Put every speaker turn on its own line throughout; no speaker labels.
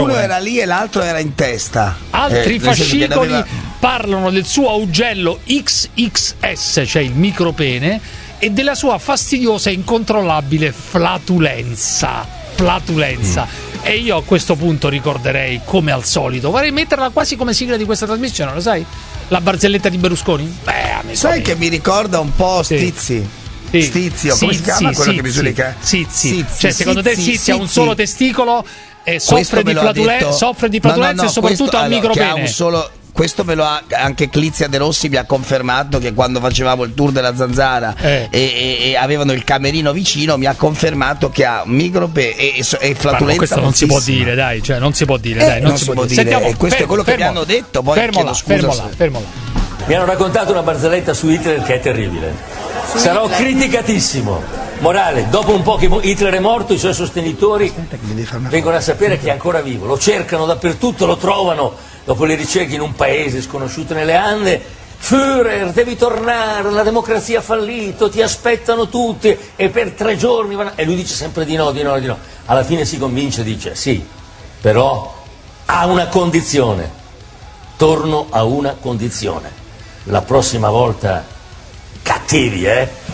uno era lì e l'altro era in testa.
Altri fascicoli parlano del suo augello XXS, cioè il micropene, e della sua fastidiosa e incontrollabile flatulenza. E io a questo punto ricorderei, come al solito, vorrei metterla quasi come sigla di questa trasmissione, lo sai? La barzelletta di Berlusconi?
Sai che mi ricorda un po' Stizzi? Stizio, come si chiama quello che bisogna che
Sizzi. Cioè, secondo te Sizzi ha un solo testicolo e soffre di flatulenza e soprattutto ha un micropene?
Questo me lo ha anche Clizia De Rossi, mi ha confermato che quando facevamo il tour della Zanzara e avevano il camerino vicino, mi ha confermato che ha micropene e flatulenza.
Ma questo non si può dire, dai, cioè non si può dire,
non si può dire. Sentiamo, questo è quello che mi hanno detto, poi
fermola.
Mi hanno raccontato una barzelletta su Hitler che è terribile. Sarò criticatissimo. Morale, dopo un po' che Hitler è morto, i suoi sostenitori vengono a sapere che è ancora vivo, lo cercano dappertutto, lo trovano dopo le ricerche in un paese sconosciuto nelle Ande. Führer, devi tornare, la democrazia ha fallito, ti aspettano tutti e per 3 giorni e lui dice sempre di no. Alla fine si convince e dice sì, però a una condizione, torno a una condizione, la prossima volta cattivi,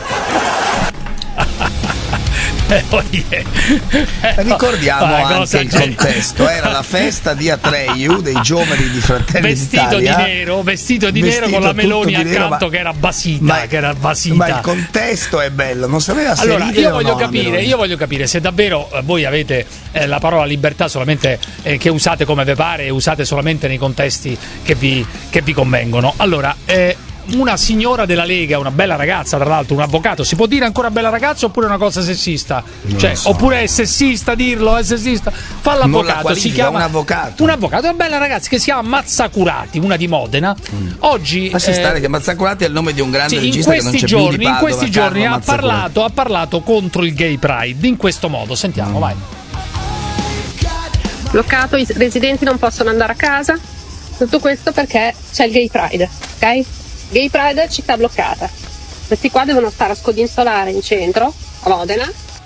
Ricordiamo anche il contesto, era la festa di Atreju dei giovani di Fratelli d'Italia,
vestito di nero con la Meloni accanto che era basita,
ma il contesto è bello, non sapeva se
allora io voglio capire se davvero voi avete la parola libertà solamente che usate come vi pare e usate solamente nei contesti che vi convengono. Allora una signora della Lega, una bella ragazza, tra l'altro, un avvocato, si può dire ancora bella ragazza oppure è una cosa sessista? Oppure è sessista dirlo, è sessista? Fa l'avvocato, si chiama
un avvocato,
una bella ragazza che si chiama Mazzacurati, una di Modena. Oggi
lascia stare che Mazzacurati è il nome di un grande regista che non c'è più di Padova,
in questi giorni ha parlato contro il Gay Pride in questo modo, sentiamo, vai.
Bloccato, i residenti non possono andare a casa, tutto questo perché c'è il Gay Pride, ok? Gay Pride, città bloccata. Questi qua devono stare a scodinzolare in centro, a Modena,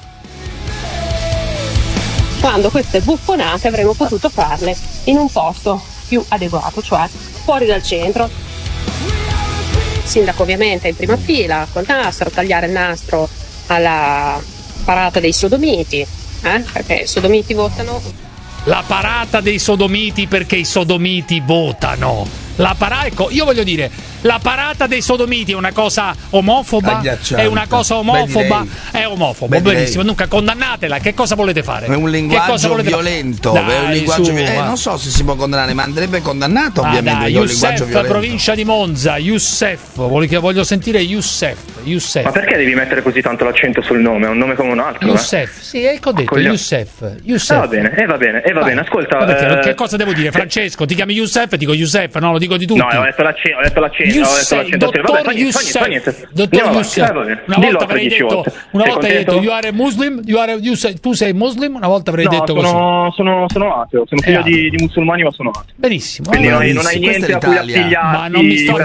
quando queste buffonate avremmo potuto farle in un posto più adeguato, cioè fuori dal centro. Il sindaco ovviamente è in prima fila col nastro, tagliare il nastro alla parata dei sodomiti, perché i sodomiti votano.
La parata dei sodomiti perché i sodomiti votano. Ecco, io voglio dire, la parata dei sodomiti è una cosa omofoba? È una cosa omofoba? È omofobo, benissimo. Dunque condannatela, che cosa volete fare?
È un linguaggio violento, non so se si può condannare, ma andrebbe condannato ovviamente.
Youssef, provincia di Monza, Youssef, voglio sentire Youssef.
Ma perché devi mettere così tanto l'accento sul nome? È un nome come un altro?
Youssef, sì, ecco ho detto, Youssef.
Va bene, ascolta.
Che cosa devo dire? Francesco, ti chiami Youssef? Dico Youssef, no, lo dico di tutti.
No, ho detto l'accento.
Dottor Youssef. Una volta avrei detto you are a Muslim, tu sei Muslim, una volta avrei detto così.
Sono ateo, sono figlio di musulmani, ma sono ateo.
Benissimo.
Quindi non hai niente a cui appigliarti.
Ma non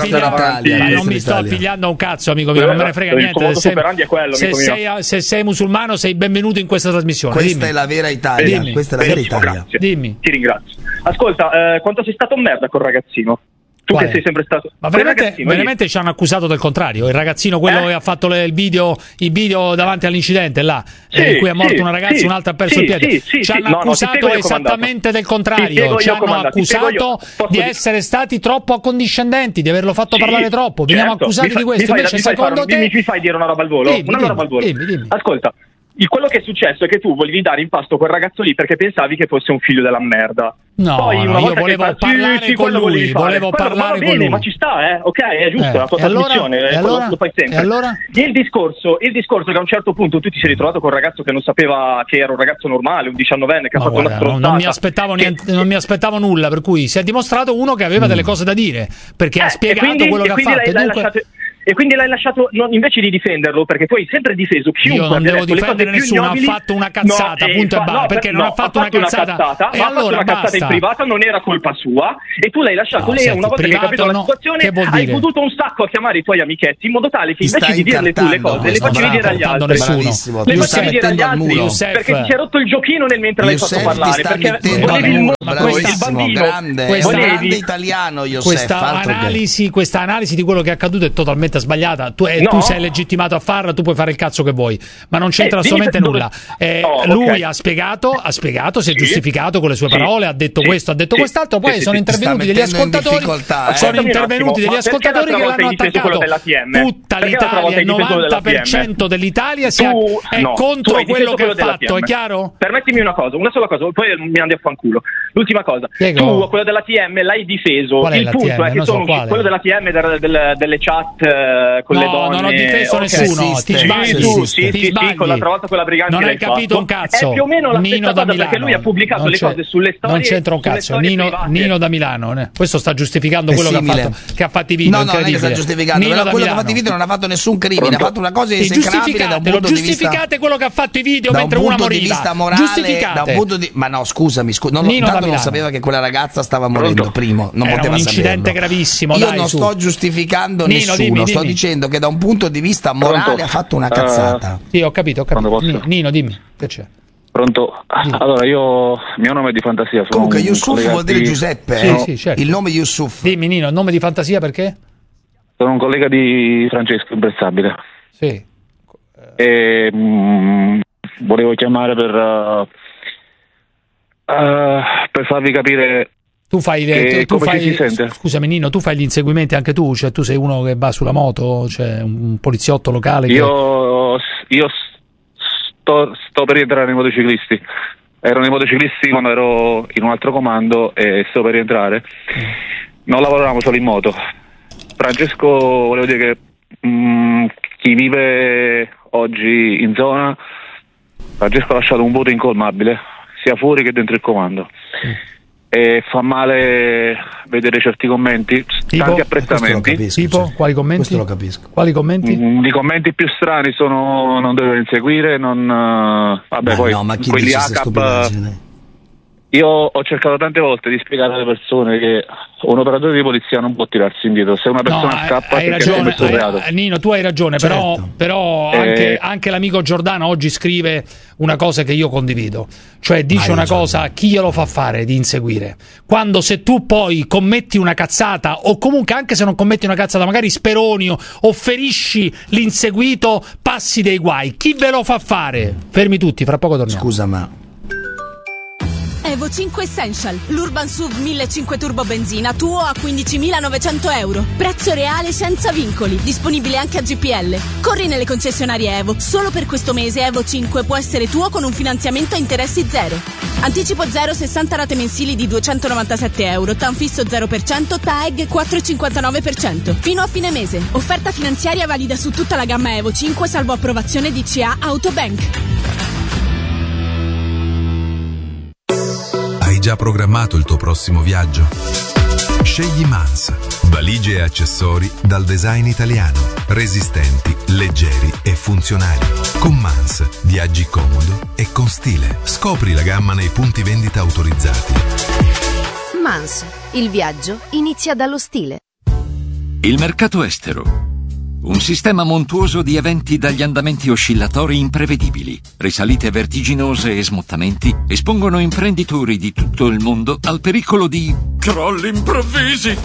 mi sto appigliando a un cazzo, amico mio, non me ne frega niente. Se sei musulmano sei benvenuto in questa trasmissione.
Questa è la vera Italia.
Grazie.
Dimmi.
Ti ringrazio. Ascolta, quanto sei stato merda col ragazzino? Tu che sei sempre stato.
Ma veramente ci hanno accusato del contrario. Il ragazzino, quello che ha fatto il video davanti all'incidente là, in cui è morto una ragazza e un'altra ha perso il piede. Ci hanno accusato esattamente del contrario. Ci hanno accusato di essere stati troppo accondiscendenti, di averlo fatto parlare troppo. Veniamo accusati di questo. Invece, secondo te.
Mi fai dire una roba al volo?
Dimmi.
Ascolta. Quello che è successo è che tu volevi dare in pasto quel ragazzo lì perché pensavi che fosse un figlio della merda.
No, io volevo parlare con lui,
ma ci sta, ok, è giusto, la tua trasmissione, lo fai sempre. Il discorso che a un certo punto tu ti sei ritrovato con un ragazzo che non sapeva che era un ragazzo normale, un 19enne che ha fatto una stronzata.
Non mi aspettavo nulla, per cui si è dimostrato uno che aveva delle cose da dire, perché ha spiegato quello che ha fatto.
E quindi l'hai lasciato, invece di difenderlo, perché tu hai sempre difeso chiunque.
Io non devo difendere nessuno, ha fatto una cazzata, punto e basta. Perché non ha fatto una cazzata? E allora basta.
In privata non era colpa sua, e tu l'hai lasciato. Lei una volta che hai capito la situazione, hai goduto un sacco a chiamare i tuoi amichetti in modo tale che invece di dirle tu le cose, le facevi dire agli altri.
Bravissimo.
Le facevi dire agli altri perché ti si è rotto il giochino nel mentre l'hai fatto parlare. Perché volevi il
grande italiano Josef.
Questa analisi di quello che è accaduto è totalmente sbagliata. Tu sei legittimato a farla, tu puoi fare il cazzo che vuoi, ma non c'entra assolutamente nulla. Lui ha spiegato, si è giustificato con le sue parole, ha detto questo, ha detto quest'altro, poi sono intervenuti degli ascoltatori che l'hanno attaccato. Tutta l'Italia, il 90% dell'Italia è contro quello che ha fatto, è chiaro?
Permettimi una sola cosa, poi mi andi a fanculo. L'ultima cosa, tu quello dell'ATM l'hai difeso. Il punto è che quello dell'ATM delle chat con le donne.
Non ho difeso nessuno. Ti sbagli.
Con l'altra volta con la brigante
non hai capito un cazzo.
È più o meno la
Nino
stessa
da
cosa,
Milano,
perché lui ha pubblicato le cose sulle storie.
Non c'entra un cazzo. Nino da Milano, questo sta giustificando quello che ha fatto i video.
No, non è che sta giustificando, però quello che ha fatto i video non ha fatto nessun crimine, ha fatto una cosa esecrabile da un punto di vista.
Giustificate quello che ha fatto i video mentre una moriva.
Da un punto di vista morale, ma no, scusami, non sapeva che quella ragazza stava morendo primo, non
era
poteva
un incidente
saperlo.
gravissimo.
Io non sto giustificando nessuno, sto dicendo che da un punto di vista morale ha fatto una cazzata.
Sì, ho capito. Nino, dimmi, che c'è?
Pronto? Allora, mio nome è di fantasia.
Comunque Yusuf vuol dire Giuseppe,
sì, certo.
Il nome Yusuf.
Dimmi Nino, il nome di fantasia perché?
Sono un collega di Francesco Imprezzabile.
Sì.
E volevo chiamare per farvi capire.
Scusami Nino, tu fai gli inseguimenti anche tu? Cioè tu sei uno che va sulla moto, c'è un poliziotto locale
Io sto per rientrare nei motociclisti. Ero nei motociclisti quando ero in un altro comando e sto per rientrare. Non lavoravamo solo in moto. Francesco, volevo dire che chi vive oggi in zona, Francesco ha lasciato un vuoto incolmabile sia fuori che dentro il comando. E fa male vedere certi commenti, tanti apprezzamenti.
Tipo, quali commenti?
Questo lo capisco.
Quali commenti?
I commenti più strani sono non dovevo inseguire, quelli ACAP. Io ho cercato tante volte di spiegare alle persone che un operatore di polizia non può tirarsi indietro. Se una persona scappa,
hai ragione, Nino, tu hai ragione, certo. però anche l'amico Giordano oggi scrive una cosa che io condivido, cioè dice una cosa: chi glielo fa fare di inseguire? Quando se tu poi commetti una cazzata, o comunque anche se non commetti una cazzata, magari speroni o ferisci l'inseguito, passi dei guai. Chi ve lo fa fare? Fermi tutti, fra poco torniamo.
Scusa, ma
Evo 5 Essential, l'Urban SUV 1500 turbo benzina, tuo a 15.900 euro. Prezzo reale senza vincoli, disponibile anche a GPL. Corri nelle concessionarie Evo. Solo per questo mese Evo 5 può essere tuo con un finanziamento a interessi zero. Anticipo 0, 60 rate mensili di 297 euro, TAN fisso 0%, TAEG 4,59%. Fino a fine mese. Offerta finanziaria valida su tutta la gamma Evo 5, salvo approvazione DCA Autobank.
Hai già programmato il tuo prossimo viaggio? Scegli Mans, valigie e accessori dal design italiano, resistenti, leggeri e funzionali. Con Mans viaggi comodo e con stile. Scopri la gamma nei punti vendita autorizzati.
Mans, il viaggio inizia dallo stile.
Il mercato estero. Un sistema montuoso di eventi dagli andamenti oscillatori imprevedibili, risalite vertiginose e smottamenti espongono imprenditori di tutto il mondo al pericolo di crolli improvvisi.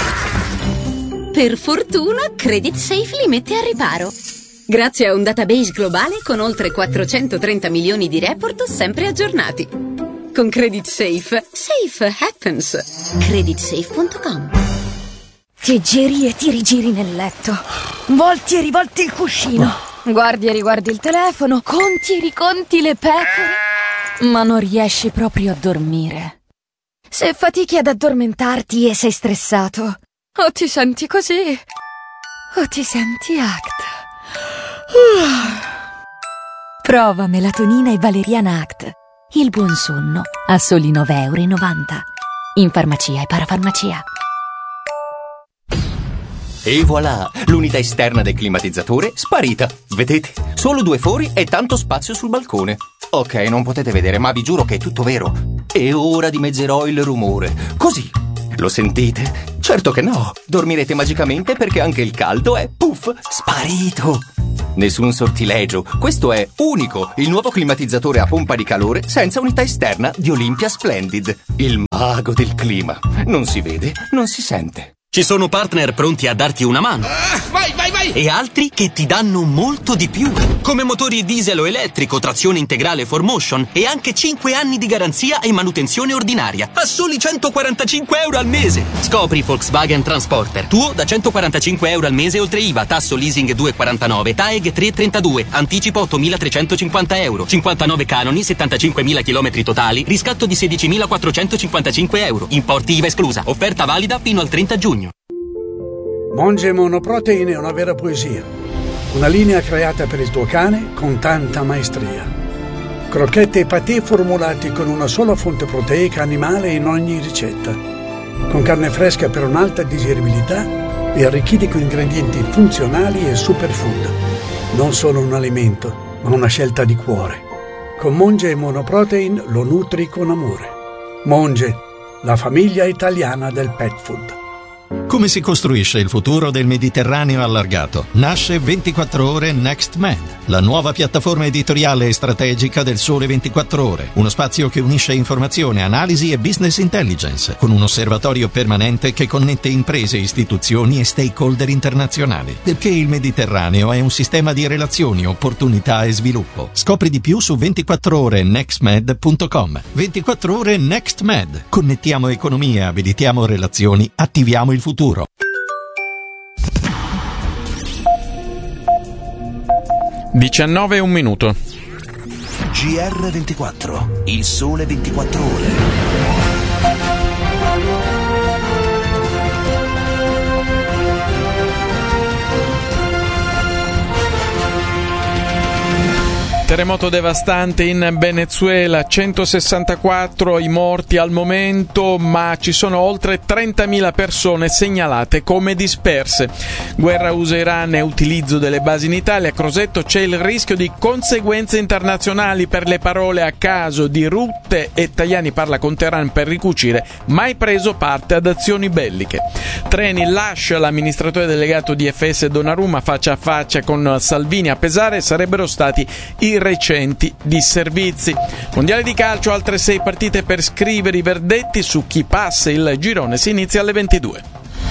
Per fortuna, Credit Safe li mette a riparo. Grazie a un database globale con oltre 430 milioni di report sempre aggiornati. Con Credit Safe, safe happens. Creditsafe.com.
Ti giri e ti rigiri nel letto, volti e rivolti il cuscino, guardi e riguardi il telefono, conti e riconti le pecore, ma non riesci proprio a dormire. Se fatichi ad addormentarti e sei stressato, o ti senti così, o ti senti ACT. Prova melatonina e valeriana ACT. Il buon sonno a soli 9,90 €. In farmacia e parafarmacia.
E voilà, l'unità esterna del climatizzatore sparita. Vedete? Solo 2 fori e tanto spazio sul balcone. Ok, non potete vedere, ma vi giuro che è tutto vero. E ora dimezzerò il rumore. Così. Lo sentite? Certo che no. Dormirete magicamente perché anche il caldo è, puff, sparito. Nessun sortilegio, questo è unico, il nuovo climatizzatore a pompa di calore senza unità esterna di Olympia Splendid, il mago del clima. Non si vede, non si sente.
Ci sono partner pronti a darti una mano.
Vai!
E altri che ti danno molto di più. Come motori diesel o elettrico, trazione integrale 4Motion e anche 5 anni di garanzia e manutenzione ordinaria. A soli 145 euro al mese. Scopri Volkswagen Transporter. Tuo da 145 euro al mese oltre IVA, tasso leasing 2,49, TAEG 3,32, anticipo 8.350 euro, 59 canoni, 75.000 km totali, riscatto di 16.455 euro. Importi IVA esclusa. Offerta valida fino al 30 giugno.
Monge Monoprotein è una vera poesia. Una linea creata per il tuo cane con tanta maestria. Crocchette e patè formulati con una sola fonte proteica animale in ogni ricetta. Con carne fresca per un'alta digeribilità e arricchiti con ingredienti funzionali e superfood. Non solo un alimento, ma una scelta di cuore. Con Monge Monoprotein lo nutri con amore. Monge, la famiglia italiana del pet food.
Come si costruisce il futuro del Mediterraneo allargato? Nasce 24 Ore Next Med, la nuova piattaforma editoriale e strategica del Sole 24 Ore, uno spazio che unisce informazione, analisi e business intelligence, con un osservatorio permanente che connette imprese, istituzioni e stakeholder internazionali, perché il Mediterraneo è un sistema di relazioni, opportunità e sviluppo. Scopri di più su 24orenextmed.com. 24 Ore Next Med. Connettiamo economie, abilitiamo relazioni, attiviamo il futuro.
19:01.
GR24, il sole 24 ore.
Terremoto devastante in Venezuela, 164 i morti al momento, ma ci sono oltre 30.000 persone segnalate come disperse. Guerra USA-Iran e utilizzo delle basi in Italia. A Crosetto c'è il rischio di conseguenze internazionali per le parole a caso di Rutte e Tajani parla con Teheran per ricucire, mai preso parte ad azioni belliche. Treni lascia l'amministratore delegato di FS Donnarumma faccia a faccia con Salvini, a pesare sarebbero stati i recenti disservizi. Mondiale di calcio, altre 6 partite per scrivere i verdetti su chi passa il girone, si inizia alle 22.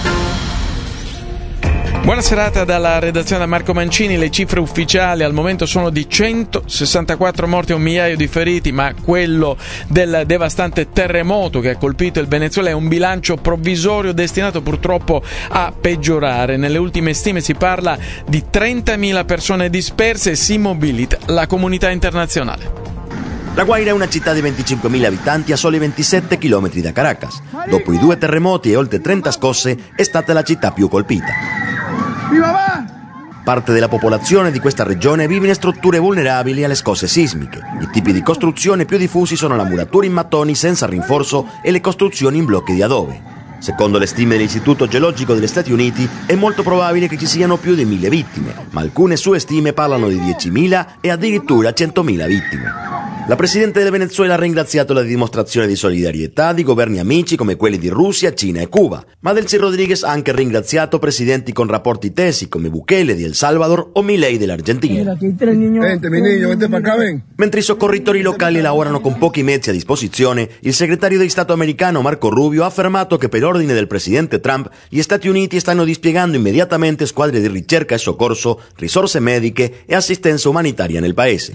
Buona serata dalla redazione da Marco Mancini. Le cifre ufficiali al momento sono di 164 morti e 1 migliaio di feriti, ma quello del devastante terremoto che ha colpito il Venezuela è un bilancio provvisorio destinato purtroppo a peggiorare. Nelle ultime stime si parla di 30.000 persone disperse e si mobilita la comunità internazionale.
La Guaira è una città di 25.000 abitanti a soli 27 km da Caracas. Dopo i 2 terremoti e oltre 30 scosse è stata la città più colpita. Parte della popolazione di questa regione vive in strutture vulnerabili alle scosse sismiche. I tipi di costruzione più diffusi sono la muratura in mattoni senza rinforzo e le costruzioni in blocchi di adobe. Secondo le stime dell'Istituto Geologico degli Stati Uniti è molto probabile che ci siano più di 1.000 vittime, ma alcune sue stime parlano di 10.000 e addirittura 100.000 vittime. La Presidente del Venezuela ha ringraziato la dimostrazione di solidarietà di governi amici come quelli di Russia, Cina e Cuba, ma Delcy Rodriguez ha anche ringraziato presidenti con rapporti tesi come Bukele di El Salvador o Milei dell'Argentina. Mentre i soccorritori locali lavorano con pochi mezzi a disposizione, il segretario di Stato americano Marco Rubio ha affermato che per ordine del presidente Trump gli Stati Uniti stanno dispiegando immediatamente squadre di ricerca e soccorso, risorse mediche e assistenza umanitaria nel paese.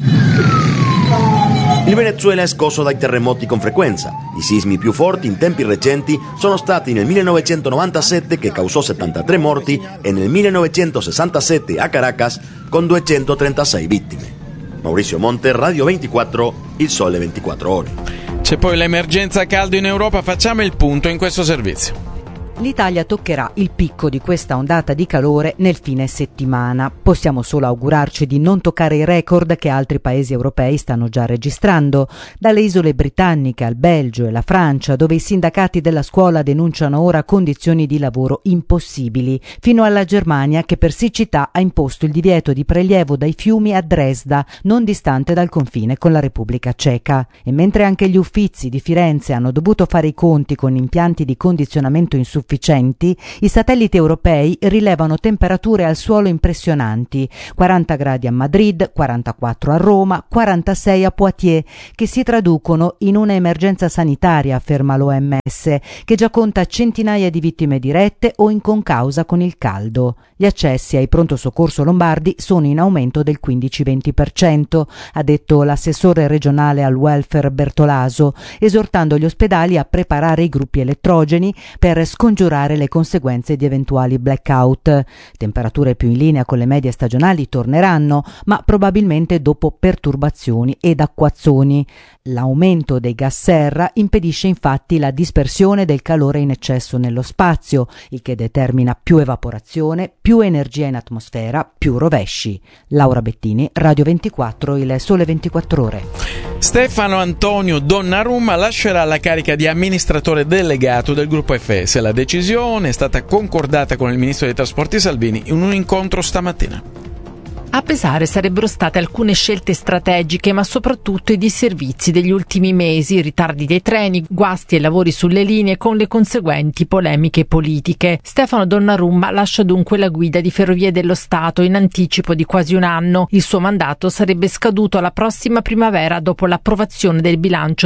Il Venezuela è scosso dai terremoti con frequenza. I sismi più forti in tempi recenti sono stati nel 1997 che causò 73 morti e nel 1967 a Caracas con 236 vittime. Maurizio Monte, Radio 24, Il Sole 24 Ore.
C'è poi l'emergenza caldo in Europa, facciamo il punto in questo servizio.
L'Italia toccherà il picco di questa ondata di calore nel fine settimana. Possiamo solo augurarci di non toccare i record che altri paesi europei stanno già registrando, dalle isole britanniche al Belgio e la Francia, dove i sindacati della scuola denunciano ora condizioni di lavoro impossibili, fino alla Germania che per siccità ha imposto il divieto di prelievo dai fiumi a Dresda, non distante dal confine con la Repubblica Ceca. E mentre anche gli Uffizi di Firenze hanno dovuto fare i conti con impianti di condizionamento insufficienti sufficienti, i satelliti europei rilevano temperature al suolo impressionanti, 40 gradi a Madrid, 44 a Roma, 46 a Poitiers, che si traducono in una emergenza sanitaria, afferma l'OMS, che già conta centinaia di vittime dirette o in concausa con il caldo. Gli accessi ai pronto soccorso lombardi sono in aumento del 15-20%, ha detto l'assessore regionale al welfare Bertolaso, esortando gli ospedali a preparare i gruppi elettrogeni per scongiurare le conseguenze di eventuali blackout. Temperature più in linea con le medie stagionali torneranno, ma probabilmente dopo perturbazioni ed acquazzoni. L'aumento dei gas serra impedisce infatti la dispersione del calore in eccesso nello spazio, il che determina più evaporazione, più energia in atmosfera, più rovesci. Laura Bettini, Radio 24, Il Sole 24 Ore.
Stefano Antonio Donnarumma lascerà la carica di amministratore delegato del gruppo FS. La decisione è stata concordata con il ministro dei trasporti Salvini in un incontro stamattina.
A pesare sarebbero state alcune scelte strategiche, ma soprattutto i disservizi degli ultimi mesi, ritardi dei treni, guasti e lavori sulle linee con le conseguenti polemiche politiche. Stefano Donnarumma lascia dunque la guida di Ferrovie dello Stato in anticipo di quasi un anno. Il suo mandato sarebbe scaduto la prossima primavera dopo l'approvazione del bilancio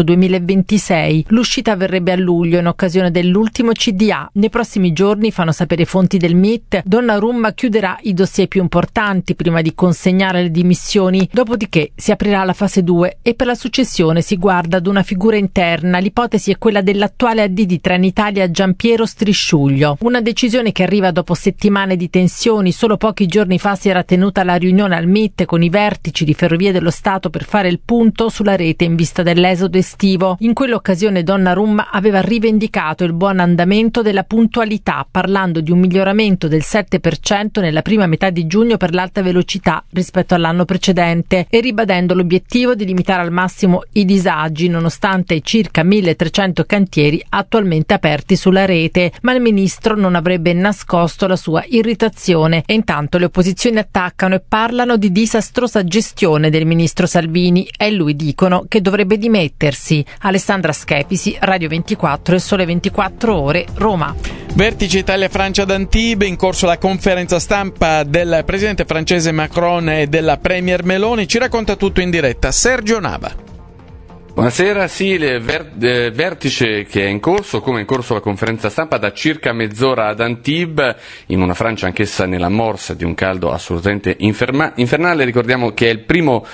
2026. L'uscita avverrebbe a luglio in occasione dell'ultimo CDA. Nei prossimi giorni, fanno sapere fonti del MIT, Donnarumma chiuderà i dossier più importanti prima di consegnare le dimissioni, dopodiché si aprirà la fase 2 e per la successione si guarda ad una figura interna. L'ipotesi è quella dell'attuale AD di Trenitalia Giampiero Strisciuglio. Una decisione che arriva dopo settimane di tensioni. Solo pochi giorni fa si era tenuta la riunione al MIT con i vertici di Ferrovie dello Stato per fare il punto sulla rete in vista dell'esodo estivo. In quell'occasione Donnarumma aveva rivendicato il buon andamento della puntualità, parlando di un miglioramento del 7% nella prima metà di giugno per l'alta velocità rispetto all'anno precedente e ribadendo l'obiettivo di limitare al massimo i disagi nonostante i circa 1.300 cantieri attualmente aperti sulla rete. Ma il ministro non avrebbe nascosto la sua irritazione e intanto le opposizioni attaccano e parlano di disastrosa gestione del ministro Salvini e lui dicono che dovrebbe dimettersi. Alessandra Schepisi, Radio 24 e Sole 24 Ore, Roma.
Vertice Italia-Francia ad Antibes, in corso la conferenza stampa del presidente francese Macron e della premier Meloni. Ci racconta tutto in diretta Sergio Nava.
Buonasera, sì, il vertice che è in corso, come è in corso la conferenza stampa da circa mezz'ora ad Antibes, in una Francia anch'essa nella morsa di un caldo assolutamente infernale. Ricordiamo che è il primo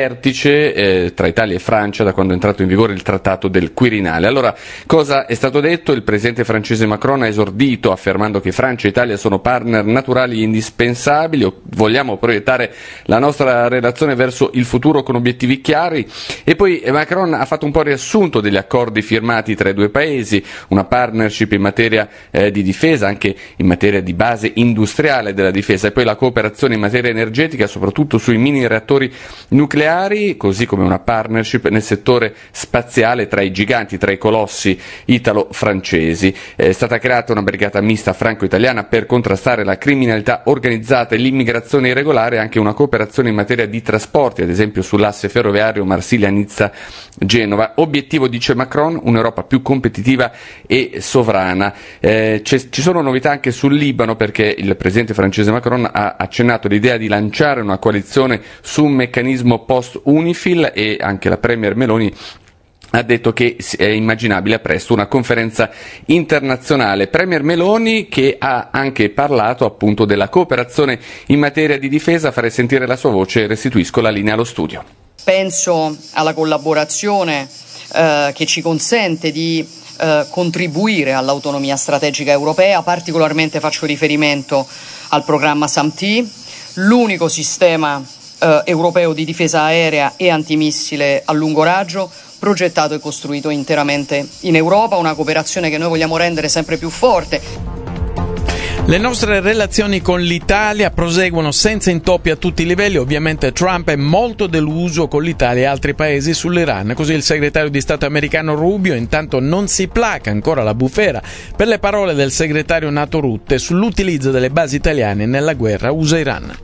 vertice tra Italia e Francia da quando è entrato in vigore il trattato del Quirinale. Allora, cosa è stato detto? Il presidente francese Macron ha esordito affermando che Francia e Italia sono partner naturali indispensabili, vogliamo proiettare la nostra relazione verso il futuro con obiettivi chiari, e poi Macron ha fatto un po' riassunto degli accordi firmati tra i due paesi, una partnership in materia di difesa, anche in materia di base industriale della difesa, e poi la cooperazione in materia energetica, soprattutto sui mini reattori nucleari, così come una partnership nel settore spaziale tra i giganti, tra i colossi italo-francesi. È stata creata una brigata mista franco-italiana per contrastare la criminalità organizzata e l'immigrazione irregolare, anche una cooperazione in materia di trasporti, ad esempio sull'asse ferroviario Marsiglia-Nizza-Genova. Obiettivo, dice Macron, un'Europa più competitiva e sovrana. Ci sono novità anche sul Libano, perché il presidente francese Macron ha accennato l'idea di lanciare una coalizione su un meccanismo post-UNIFIL, e anche la premier Meloni ha detto che è immaginabile a presto una conferenza internazionale. Premier Meloni che ha anche parlato appunto della cooperazione in materia di difesa. Farei sentire la sua voce, restituisco la linea allo studio.
Penso alla collaborazione che ci consente di contribuire all'autonomia strategica europea, particolarmente faccio riferimento al programma SAMT, l'unico sistema europeo di difesa aerea e antimissile a lungo raggio, progettato e costruito interamente in Europa, una cooperazione che noi vogliamo rendere sempre più forte.
Le nostre relazioni con l'Italia proseguono senza intoppi a tutti i livelli. Ovviamente Trump è molto deluso con l'Italia e altri paesi sull'Iran. Così il segretario di Stato americano Rubio. Intanto non si placa ancora la bufera per le parole del segretario NATO Rutte sull'utilizzo delle basi italiane nella guerra USA-Iran.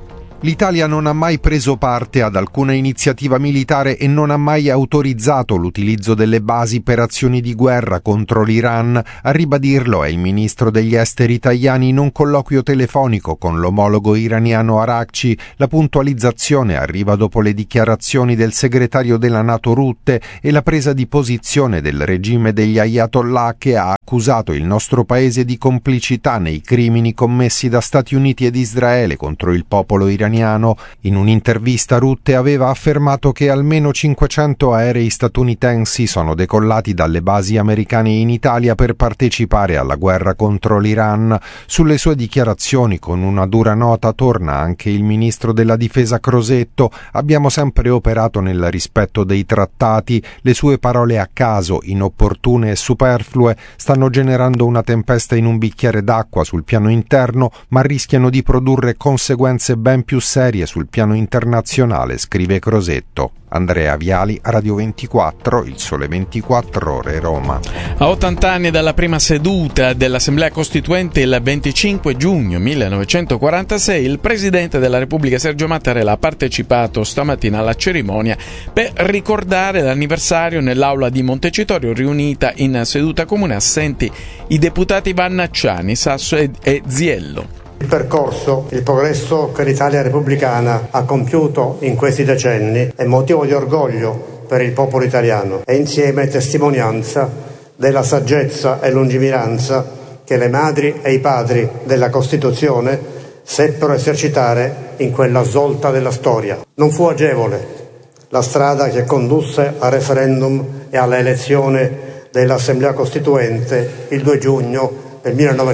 L'Italia non ha mai preso parte ad alcuna iniziativa militare e non ha mai autorizzato l'utilizzo delle basi per azioni di guerra contro l'Iran. A ribadirlo è il ministro degli esteri italiani in un colloquio telefonico con l'omologo iraniano Araghchi. La puntualizzazione arriva dopo le dichiarazioni del segretario della NATO Rutte e la presa di posizione del regime degli Ayatollah, che ha accusato il nostro paese di complicità nei crimini commessi da Stati Uniti ed Israele contro il popolo iraniano. In un'intervista Rutte aveva affermato che almeno 500 aerei statunitensi sono decollati dalle basi americane in Italia per partecipare alla guerra contro l'Iran. Sulle sue dichiarazioni, con una dura nota, torna anche il ministro della difesa Crosetto. Abbiamo sempre operato nel rispetto dei trattati. Le sue parole a caso, inopportune e superflue, stanno generando una tempesta in un bicchiere d'acqua sul piano interno, ma rischiano di produrre conseguenze ben più serie sul piano internazionale, scrive Crosetto. Andrea Viali, Radio 24, Il Sole 24 Ore, Roma.
A 80 anni dalla prima seduta dell'Assemblea Costituente il 25 giugno 1946, il Presidente della Repubblica Sergio Mattarella ha partecipato stamattina alla cerimonia per ricordare l'anniversario nell'aula di Montecitorio, riunita in seduta comune, assenti i deputati Vannacciani, Sasso e Ziello.
Il percorso, il progresso che l'Italia repubblicana ha compiuto in questi decenni è motivo di orgoglio per il popolo italiano e insieme testimonianza della saggezza e lungimiranza che le madri e i padri della Costituzione seppero esercitare in quella svolta della storia. Non fu agevole la strada che condusse al referendum e alla elezione dell'Assemblea Costituente il 2 giugno del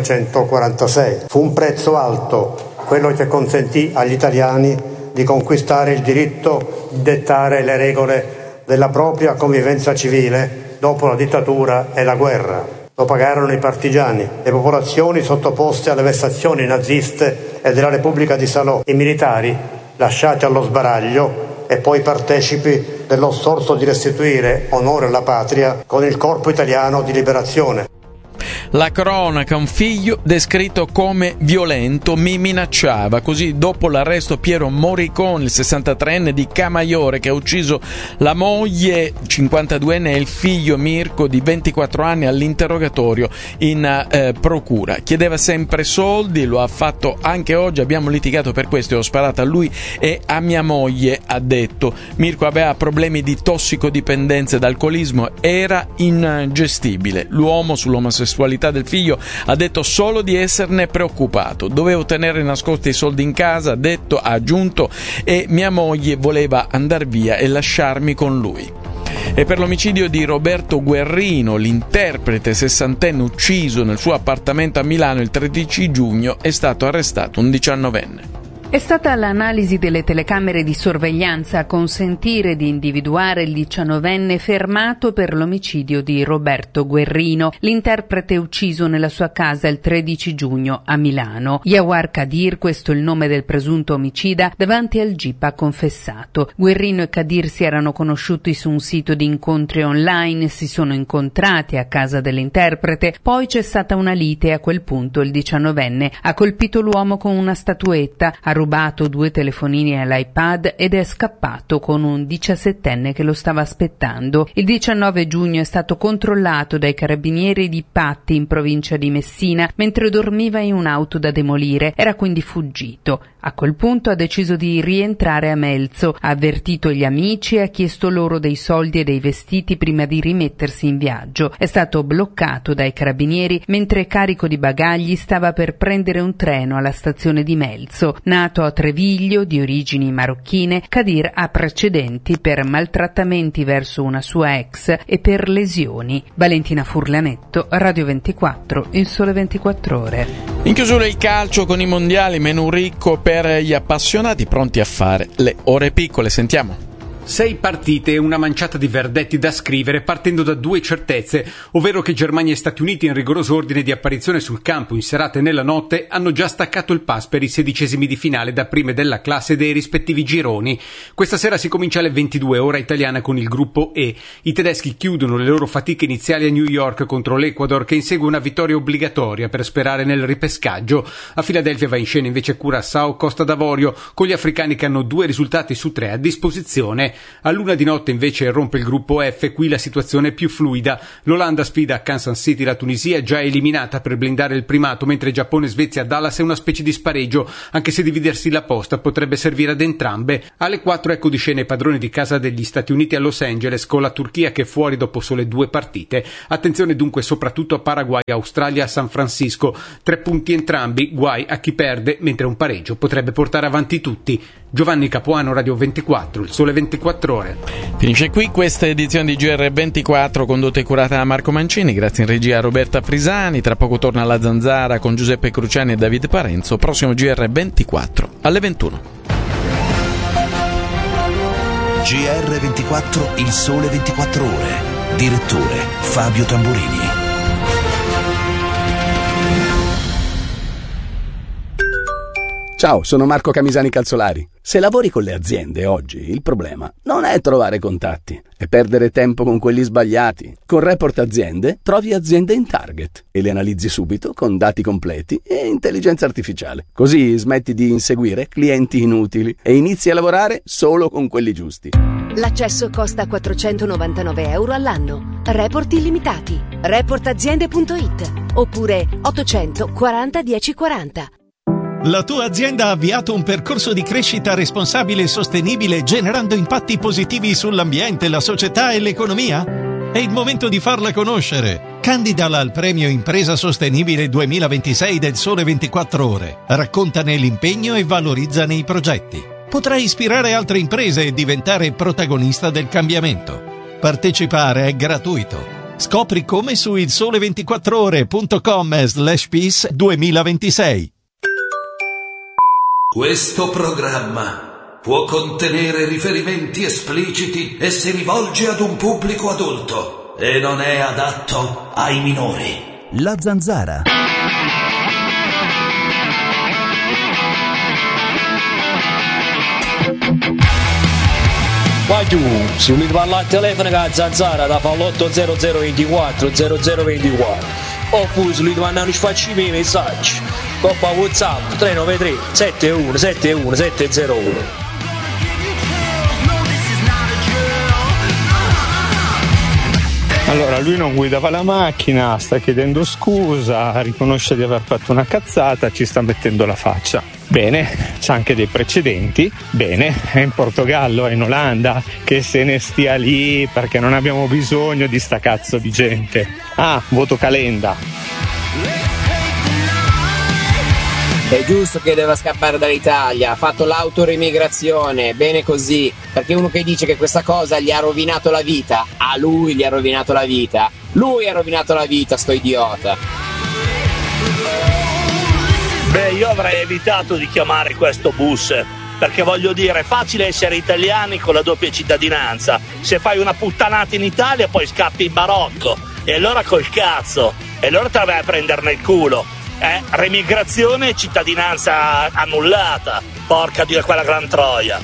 1946. Fu un prezzo alto quello che consentì agli italiani di conquistare il diritto di dettare le regole della propria convivenza civile dopo la dittatura e la guerra. Lo pagarono i partigiani, le popolazioni sottoposte alle vessazioni naziste e della Repubblica di Salò, i militari lasciati allo sbaraglio e poi partecipi dello sforzo di restituire onore alla patria con il Corpo Italiano di Liberazione.
La cronaca, un figlio descritto come violento mi minacciava, così dopo l'arresto Piero Moricone, il 63enne di Camaiore, che ha ucciso la moglie 52enne e il figlio Mirko di 24 anni all'interrogatorio in procura. Chiedeva sempre soldi, lo ha fatto anche oggi, abbiamo litigato per questo e ho sparato a lui e a mia moglie, ha detto. Mirko aveva problemi di tossicodipendenza ed alcolismo, era ingestibile. L'uomo, sull'omosessualità del figlio, ha detto solo di esserne preoccupato. Dovevo tenere nascosti i soldi in casa, ha aggiunto, e mia moglie voleva andar via e lasciarmi con lui. E per l'omicidio di Roberto Guerrino, l'interprete 60enne ucciso nel suo appartamento a Milano il 13 giugno, è stato arrestato un 19enne.
È stata l'analisi delle telecamere di sorveglianza a consentire di individuare il 19enne fermato per l'omicidio di Roberto Guerrino, l'interprete ucciso nella sua casa il 13 giugno a Milano. Yawar Kadir, questo è il nome del presunto omicida, davanti al GIP ha confessato. Guerrino e Kadir si erano conosciuti su un sito di incontri online, si sono incontrati a casa dell'interprete, poi c'è stata una lite e a quel punto il 19enne ha colpito l'uomo con una statuetta, ha rubato 2 telefonini e l'iPad ed è scappato con un 17enne che lo stava aspettando. Il 19 giugno è stato controllato dai carabinieri di Patti in provincia di Messina mentre dormiva in un'auto da demolire, era quindi fuggito. A quel punto ha deciso di rientrare a Melzo, ha avvertito gli amici e ha chiesto loro dei soldi e dei vestiti prima di rimettersi in viaggio. È stato bloccato dai carabinieri mentre carico di bagagli stava per prendere un treno alla stazione di Melzo. Nato a Treviglio, di origini marocchine, Kadir ha precedenti per maltrattamenti verso una sua ex e per lesioni. Valentina Furlanetto, Radio 24, Il Sole 24 Ore.
In chiusura il calcio con i mondiali, menù ricco per gli appassionati pronti a fare le ore piccole. Sentiamo.
6 partite e una manciata di verdetti da scrivere partendo da 2 certezze, ovvero che Germania e Stati Uniti, in rigoroso ordine di apparizione sul campo in serata e nella notte, hanno già staccato il pass per i 16esimi di finale da prime della classe dei rispettivi gironi. Questa sera si comincia alle 22 ora italiana con il gruppo E. I tedeschi chiudono le loro fatiche iniziali a New York contro l'Ecuador, che insegue una vittoria obbligatoria per sperare nel ripescaggio. A Filadelfia va in scena invece Curaçao Costa d'Avorio, con gli africani che hanno 2 risultati su 3 a disposizione. A luna di notte invece rompe il gruppo F, qui la situazione è più fluida. L'Olanda sfida a Kansas City la Tunisia, già eliminata per blindare il primato, mentre Giappone e Svezia a Dallas è una specie di spareggio, anche se dividersi la posta potrebbe servire ad entrambe. Alle 4 ecco di scena i padroni di casa degli Stati Uniti a Los Angeles, con la Turchia che è fuori dopo sole 2 partite. Attenzione dunque soprattutto a Paraguay, Australia, San Francisco. 3 punti entrambi, guai a chi perde, mentre un pareggio potrebbe portare avanti tutti. Giovanni Capuano, Radio 24, il Sole 24 Ore.
Finisce qui questa edizione di GR24 condotta e curata da Marco Mancini, grazie in regia a Roberta Frisani. Tra poco torna La Zanzara con Giuseppe Cruciani e Davide Parenzo. Prossimo GR24 alle 21.
GR24, il Sole 24 Ore. Direttore Fabio Tamburini.
Ciao, sono Marco Camisani Calzolari. Se lavori con le aziende oggi, il problema non è trovare contatti, è perdere tempo con quelli sbagliati. Con Report Aziende trovi aziende in target e le analizzi subito con dati completi e intelligenza artificiale. Così smetti di inseguire clienti inutili e inizi a lavorare solo con quelli giusti.
L'accesso costa €499 all'anno. Report illimitati. Reportaziende.it oppure 800 40 10 40.
La tua azienda ha avviato un percorso di crescita responsabile e sostenibile, generando impatti positivi sull'ambiente, la società e l'economia? È il momento di farla conoscere. Candidala al premio Impresa Sostenibile 2026 del Sole 24 Ore. Raccontane l'impegno e valorizzane i progetti. Potrai ispirare altre imprese e diventare protagonista del cambiamento. Partecipare è gratuito. Scopri come su ilsole24ore.com/peace 2026.
Questo programma può contenere riferimenti espliciti e si rivolge ad un pubblico adulto e non è adatto ai minori.
La Zanzara.
Vai tu, se volete parlare al telefono con la Zanzara da fa l'80024 0024 oppure se volete mandare un sfacci messaggi coppa WhatsApp 393 71 71 701.
Allora, lui non guidava la macchina, sta chiedendo scusa, riconosce di aver fatto una cazzata, ci sta mettendo la faccia. Bene, c'ha anche dei precedenti. Bene, è in Portogallo, è in Olanda, che se ne stia lì perché non abbiamo bisogno di sta cazzo di gente. Ah, voto Calenda.
È giusto che deve scappare dall'Italia, ha fatto l'autoremigrazione, bene così, perché uno che dice che questa cosa gli ha rovinato la vita, a lui gli ha rovinato la vita, lui ha rovinato la vita, sto idiota.
Beh, io avrei evitato di chiamare questo bus, perché voglio dire, è facile essere italiani con la doppia cittadinanza, se fai una puttanata in Italia poi scappi in Marocco, e allora col cazzo, e allora te la vai a prenderne il culo. Remigrazione e cittadinanza annullata, porca di quella gran troia.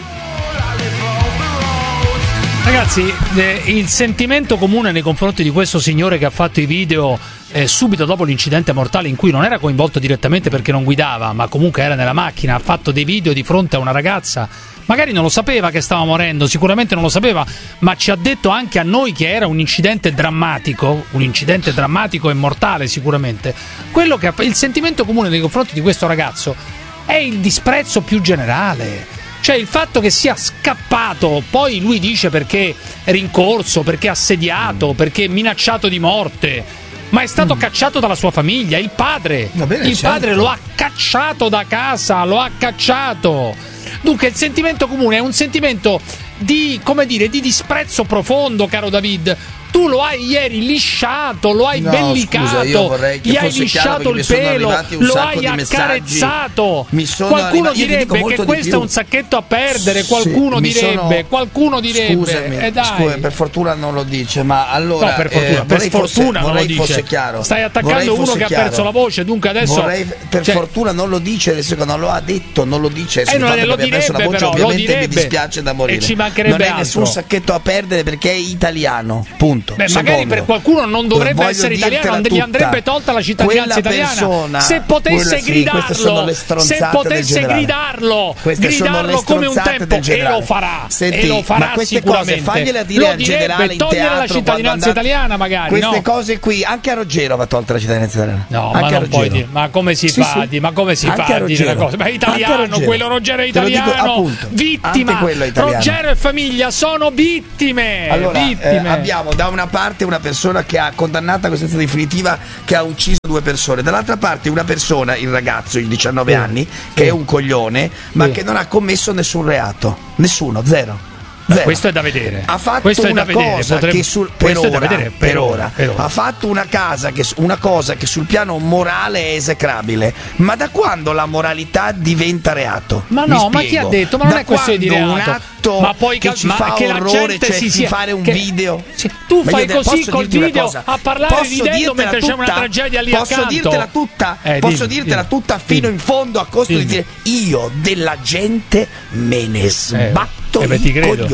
Ragazzi, il sentimento comune nei confronti di questo signore che ha fatto i video subito dopo l'incidente mortale, in cui non era coinvolto direttamente perché non guidava, ma comunque era nella macchina, ha fatto dei video di fronte a una ragazza, magari non lo sapeva che stava morendo, sicuramente non lo sapeva, ma ci ha detto anche a noi che era un incidente drammatico e mortale sicuramente. Quello che il sentimento comune nei confronti di questo ragazzo è il disprezzo più generale. Cioè il fatto che sia scappato, poi lui dice perché è rincorso, perché assediato, perché minacciato di morte, ma è stato cacciato dalla sua famiglia, il padre padre lo ha cacciato da casa, lo ha cacciato. Dunque il sentimento comune è un sentimento di, come dire, di disprezzo profondo, caro David, Tu lo hai ieri lisciato, lo hai bellicato, gli hai lisciato il pelo, lo hai accarezzato. Qualcuno direbbe che questo è un sacchetto a perdere, qualcuno direbbe.
Scusami,
dai.
Per fortuna non lo dice, ma allora
no, per fortuna non lo dice.
Fosse chiaro.
Stai attaccando uno che ha perso la voce, dunque adesso
fortuna non lo dice, adesso non lo ha detto, non lo dice.
Non lo direbbe,
voce,
però
ovviamente
lo direbbe.
Mi dispiace da morire.
E ci mancherebbe
non è
altro.
Nessun sacchetto a perdere perché è italiano, punto.
Magari per qualcuno non dovrebbe essere italiano, non gli andrebbe tolta la cittadinanza italiana. Se potesse gridarlo, gridarlo come un tempo, e lo farà.
Senti,
e lo farà
ma queste
sicuramente.
Cose fagliele dire al generale in
togliere
teatro,
la cittadinanza italiana, magari.
Queste cose qui, anche a Ruggero va tolta la cittadinanza italiana.
No, ma non puoi dire. Ma come si fa? Ma come si fa a dire una cosa? Ma è italiano, quello Ruggero è italiano. Vittima. Ruggero e famiglia sono vittime.
Allora, abbiamo da una parte una persona che ha condannata a sentenza definitiva, che ha ucciso 2 persone, dall'altra parte una persona, il ragazzo di 19 anni, che è un coglione, ma che non ha commesso nessun reato, nessuno, zero.
Questo è da vedere.
Ha fatto una cosa che per ora ha fatto una cosa che sul piano morale è esecrabile. Ma da quando la moralità diventa reato?
Ma no, ma chi ha detto? Ma non è questione di reato.
Un atto
ma poi
che ci fa orrore, cioè di fare un video.
Tu fai così col video a parlare ridendo mentre c'è una tragedia lì accanto.
Posso dirtela tutta fino in fondo, a costo di dire io della gente me ne sbatto i coglioni.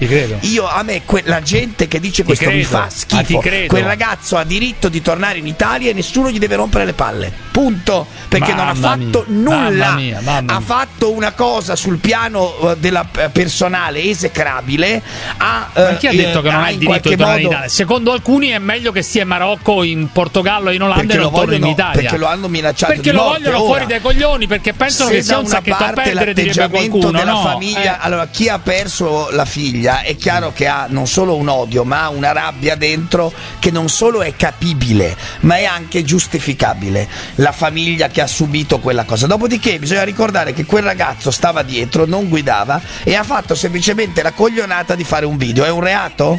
A me la gente che dice questo mi fa schifo. Quel ragazzo ha diritto di tornare in Italia e nessuno gli deve rompere le palle, punto, perché non ha fatto nulla. Ha fatto una cosa sul piano della personale esecrabile.
Ma chi ha detto che non ha il diritto di tornare in Italia? Secondo alcuni è meglio che stia in Marocco, in Portogallo, in Olanda e non torni in Italia,
perché lo hanno minacciato
perché lo vogliono fuori dai coglioni, perché pensano che sia un sacchetto a perdere, direbbe qualcuno
della famiglia. Allora, chi ha perso la figlia è chiaro che ha non solo un odio, ma ha una rabbia dentro che non solo è capibile, ma è anche giustificabile. La famiglia che ha subito quella cosa. Dopodiché bisogna ricordare che quel ragazzo stava dietro, non guidava e ha fatto semplicemente la coglionata di fare un video. È un reato?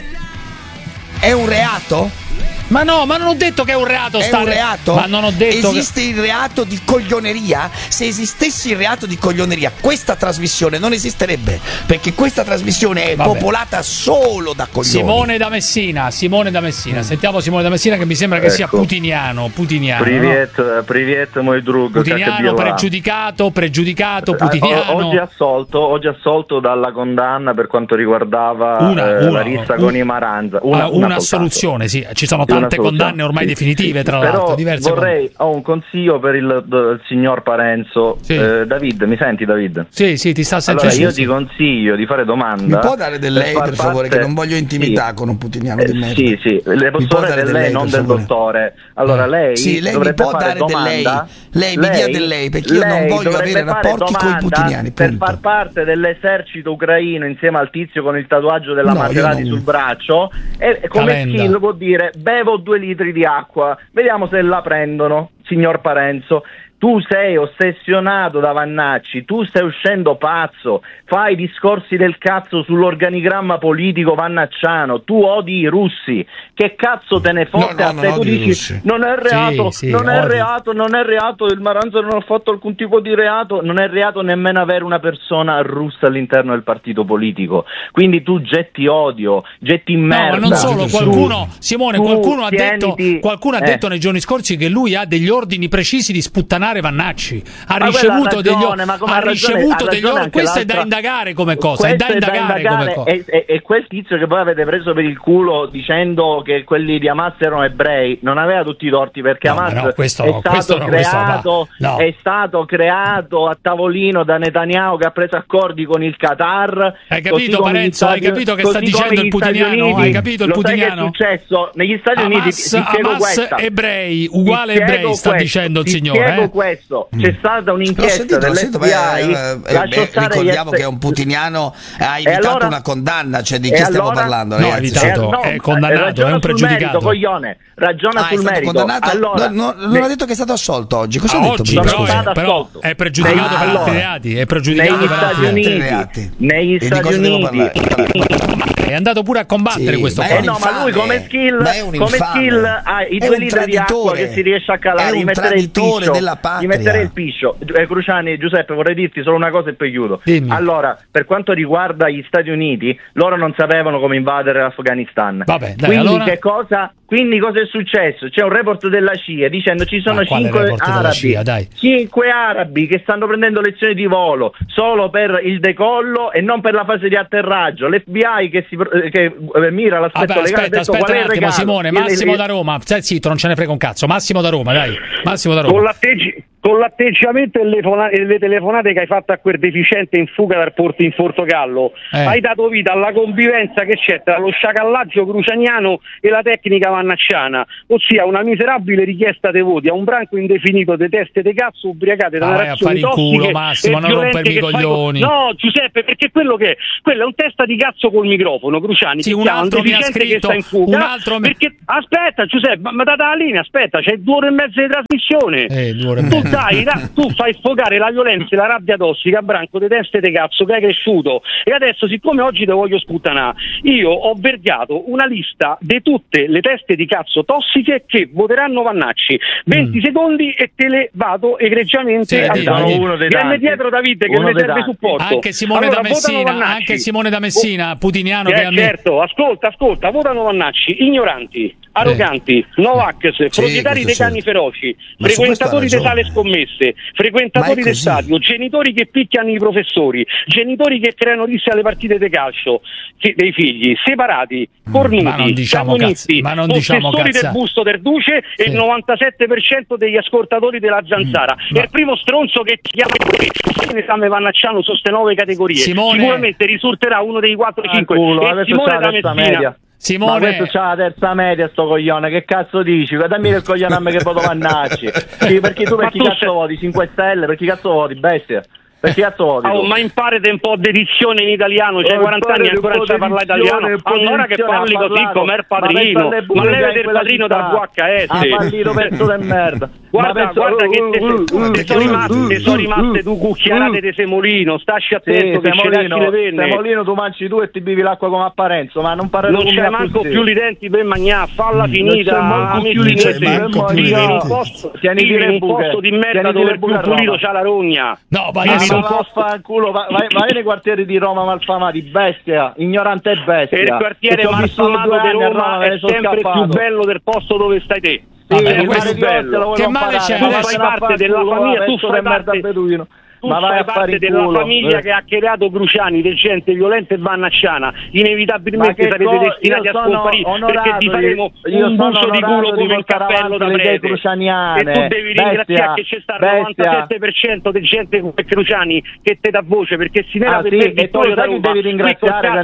È un reato?
Ma no, ma non ho detto che è un reato.
È un reato?
Ma non ho detto.
Esiste il reato di coglioneria? Se esistesse il reato di coglioneria, questa trasmissione non esisterebbe, perché questa trasmissione è popolata solo da coglioni.
Simone da Messina. Sentiamo Simone da Messina, che mi sembra che sia putiniano.
Privet moj drug.
Putiniano, pregiudicato, putiniano.
Oggi assolto dalla condanna per quanto riguardava Larissa Goni Maranza. Una
assoluzione, sì. Ci sono tante condanne ormai definitive, tra l'altro.
Ho un consiglio per il signor Parenzo. David, mi senti, David?
Sì, ti sta sentendo.
Allora, io ti consiglio di fare domanda.
Mi può dare del lei, per favore, che non voglio intimità con un putiniano di merda.
Sì, le posso dare del lei, non del dottore. Allora, lei
mi può dare del lei. Lei mi dia del lei, perché io non voglio avere rapporti con i putiniani.
Per far parte dell'esercito ucraino insieme al tizio con il tatuaggio della Maserati sul braccio, e come skill può dire: bevo 2 litri di acqua, vediamo se la prendono, signor Parenzo. Tu sei ossessionato da Vannacci, tu stai uscendo pazzo, fai discorsi del cazzo sull'organigramma politico vannacciano, tu odi i russi, che cazzo te ne fotte a te? Tu dici non è reato, non è reato, il Maranza non ha fatto alcun tipo di reato, non è reato nemmeno avere una persona russa all'interno del partito politico, quindi tu getti odio, getti merda.
No, ma non solo, qualcuno ha detto nei giorni scorsi che lui ha degli ordini precisi di sputtanare Vannacci, ha ricevuto degli ordini. Questo è da indagare come cosa,
e quel tizio che poi avete preso per il culo dicendo che quelli di Hamas erano ebrei non aveva tutti i torti, perché Hamas è stato creato a tavolino da Netanyahu, che ha preso accordi con il Qatar.
Hai capito, Parenzo? Hai capito che sta dicendo il putiniano? Hai capito il putiniano?
Che è successo negli Stati Uniti?
Hamas ebrei, uguale ebrei, sta dicendo il signore.
Questo c'è stata un'inchiesta dell'FBI.
Ricordiamo che un putiniano ha evitato una condanna, cioè di chi stiamo parlando?
No, è condannato, è un pregiudicato.
Coglione, ragiona sul merito.
Allora, non ha detto che è stato assolto oggi. Cosa ha detto?
Oggi però è pregiudicato per altri reati. È pregiudicato per altri reati.
Negli Stati Uniti
è andato pure a combattere questo qua.
Ma lui come skill ha i 2 litri di acqua che si riesce a calare, gli metterei il piscio. Cruciani, Giuseppe, vorrei dirti solo una cosa e poi chiudo.
Dimmi.
Allora, per quanto riguarda gli Stati Uniti, loro non sapevano come invadere l'Afghanistan.
Vabbè, dai,
quindi
allora...
Quindi cosa è successo? C'è un report della CIA dicendo ci sono 5 arabi che stanno prendendo lezioni di volo solo per il decollo e non per la fase di atterraggio. L'FBI che mira l'aspetto legale.
Aspetta un attimo, Simone, Massimo da Roma. Stai zitto, non ce ne frega un cazzo. Massimo da Roma, dai. Massimo da Roma.
Con l'atteggiamento e le telefonate che hai fatto a quel deficiente in fuga dal porto in Portogallo, hai dato vita alla convivenza che c'è tra lo sciacallaggio crucianiano e la tecnica mannacciana, ossia una miserabile richiesta dei voti a un branco indefinito di teste di cazzo ubriacate da narrazioni tossiche
Massimo, non rompermi i coglioni.
No, Giuseppe, perché quello è un testa di cazzo col microfono, Cruciani,
sì, un altro mi ha scritto,
che sta in fuga, perché aspetta Giuseppe, ma data la linea, aspetta, c'è 2 ore e mezza di trasmissione.
2 ore e mezza.
Tu fai sfogare la violenza e la rabbia tossica a branco di teste di cazzo che hai cresciuto, e adesso, siccome oggi te voglio sputtanare, io ho vergato una lista di tutte le teste di cazzo tossiche che voteranno Vannacci. 20 secondi e te le vado egregiamente a dare. Viene dietro Davide che ne serve supporto.
Anche Simone da Messina, putiniano che
certo, ascolta, votano Vannacci, ignoranti, arroganti, Novax, proprietari dei cani feroci, frequentatori di sale scommesse, frequentatori del stadio, genitori che picchiano i professori, genitori che creano risse alle partite di calcio dei figli, separati, cornuti, comunisti, possessori del busto del duce e il 97% degli ascoltatori della Zanzara. È il primo stronzo che ti chiama l'esame Vannacciano su queste 9 categorie. Sicuramente risulterà uno dei 4-5 e Simone da Messina.
Simone,
ma questo c'ha la terza media sto coglione, che cazzo dici? Dammi il coglione a me che voto Vannacci. Sì, perché tu per chi cazzo voti? 5 Stelle? Per chi cazzo voti? Bestia? Per chi cazzo voti?
Ma imparate un po' di dizione in italiano, c'hai 40 anni e ancora non sai parlare italiano. Allora che parli così come il padrino, ma levate il padrino dal VHS.
Ha fallito pezzo di merda.
Guarda che te sono rimaste 2 cucchiarate di semolino, stasci attento che ci lasci le penne.
Semolino tu mangi 2 e ti bevi l'acqua come a Parenzo, ma non parlare.
Non c'è manco più i denti per mangiare, falla finita, amici miei, tieni un posto di merda dove il più pulito c'ha la rogna.
No,
vaffanculo, vai nei quartieri di Roma malfamati, bestia, ignorante e bestia.
E il quartiere malfamato di Roma è sempre più bello del posto dove stai te.
Che male c'è?
Tu fai parte della famiglia, tu fai parte
ma vai a fare
della famiglia che ha creato Cruciani, di gente violenta e vannacciana, inevitabilmente sarete destinati a scomparire, perché ti faremo un bucio di culo come il cappello da prete, e tu devi ringraziare che c'è stato il 97% di gente come Cruciani che te dà voce, perché si nera per te vittoria da Roma.
Devi ringraziare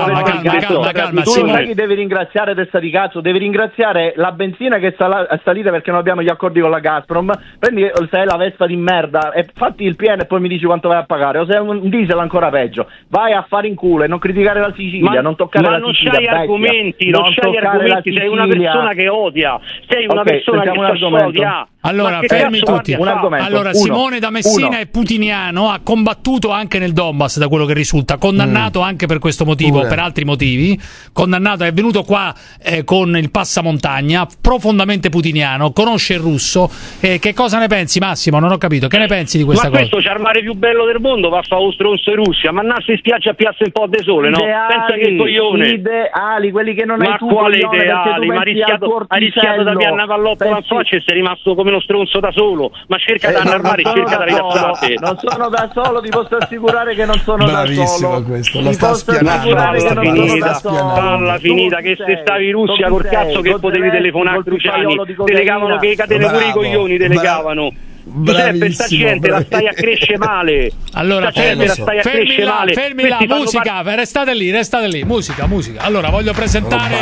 chi devi ringraziare, testa di cazzo, devi ringraziare la benzina che è salita perché non abbiamo gli accordi con la Gazprom. Prendi, sei la Vespa di merda e fatti il pieno e poi mi dici quanto vai a pagare, o se è un diesel ancora peggio, vai a fare in culo e non criticare la Sicilia, non toccare la Sicilia.
Ma non c'hai argomenti, non c'hai argomenti, sei una persona che odia, sei una persona che odia.
Allora, fermi tutti. Allora, Simone da Messina è putiniano, ha combattuto anche nel Donbass, da quello che risulta, condannato anche per questo motivo, per altri motivi, condannato, è venuto qua con il passamontagna, profondamente putiniano, conosce il russo. Che cosa ne pensi, Massimo? Non ho capito, che ne pensi di questa cosa?
Ma questo c'è il mare più bello del mondo, va a fare lo stronzo in Russia, ma nasce in spiaggia a Piazza un po' di sole, no? Pensa che il coglione.
Ideali, quelli che non hai tu.
Ma quale ideali? Ma ha rischiato da piare una pallottola in faccia e sei rimasto come uno stronzo da solo, ma cerca di allarmare, cerca di rilassarti.
Non sono da solo, ti posso assicurare che non sono da solo.
Questo, lo sta spianando.
Falla finita che se stavi in Russia col cazzo che potevi telefonare a Cruciani, te legavano che catene pure i coglioni, te legavano. Giuseppe, sta gente la stai a crescere male.
Allora, fermi là, musica, restate lì, musica. Allora, voglio presentare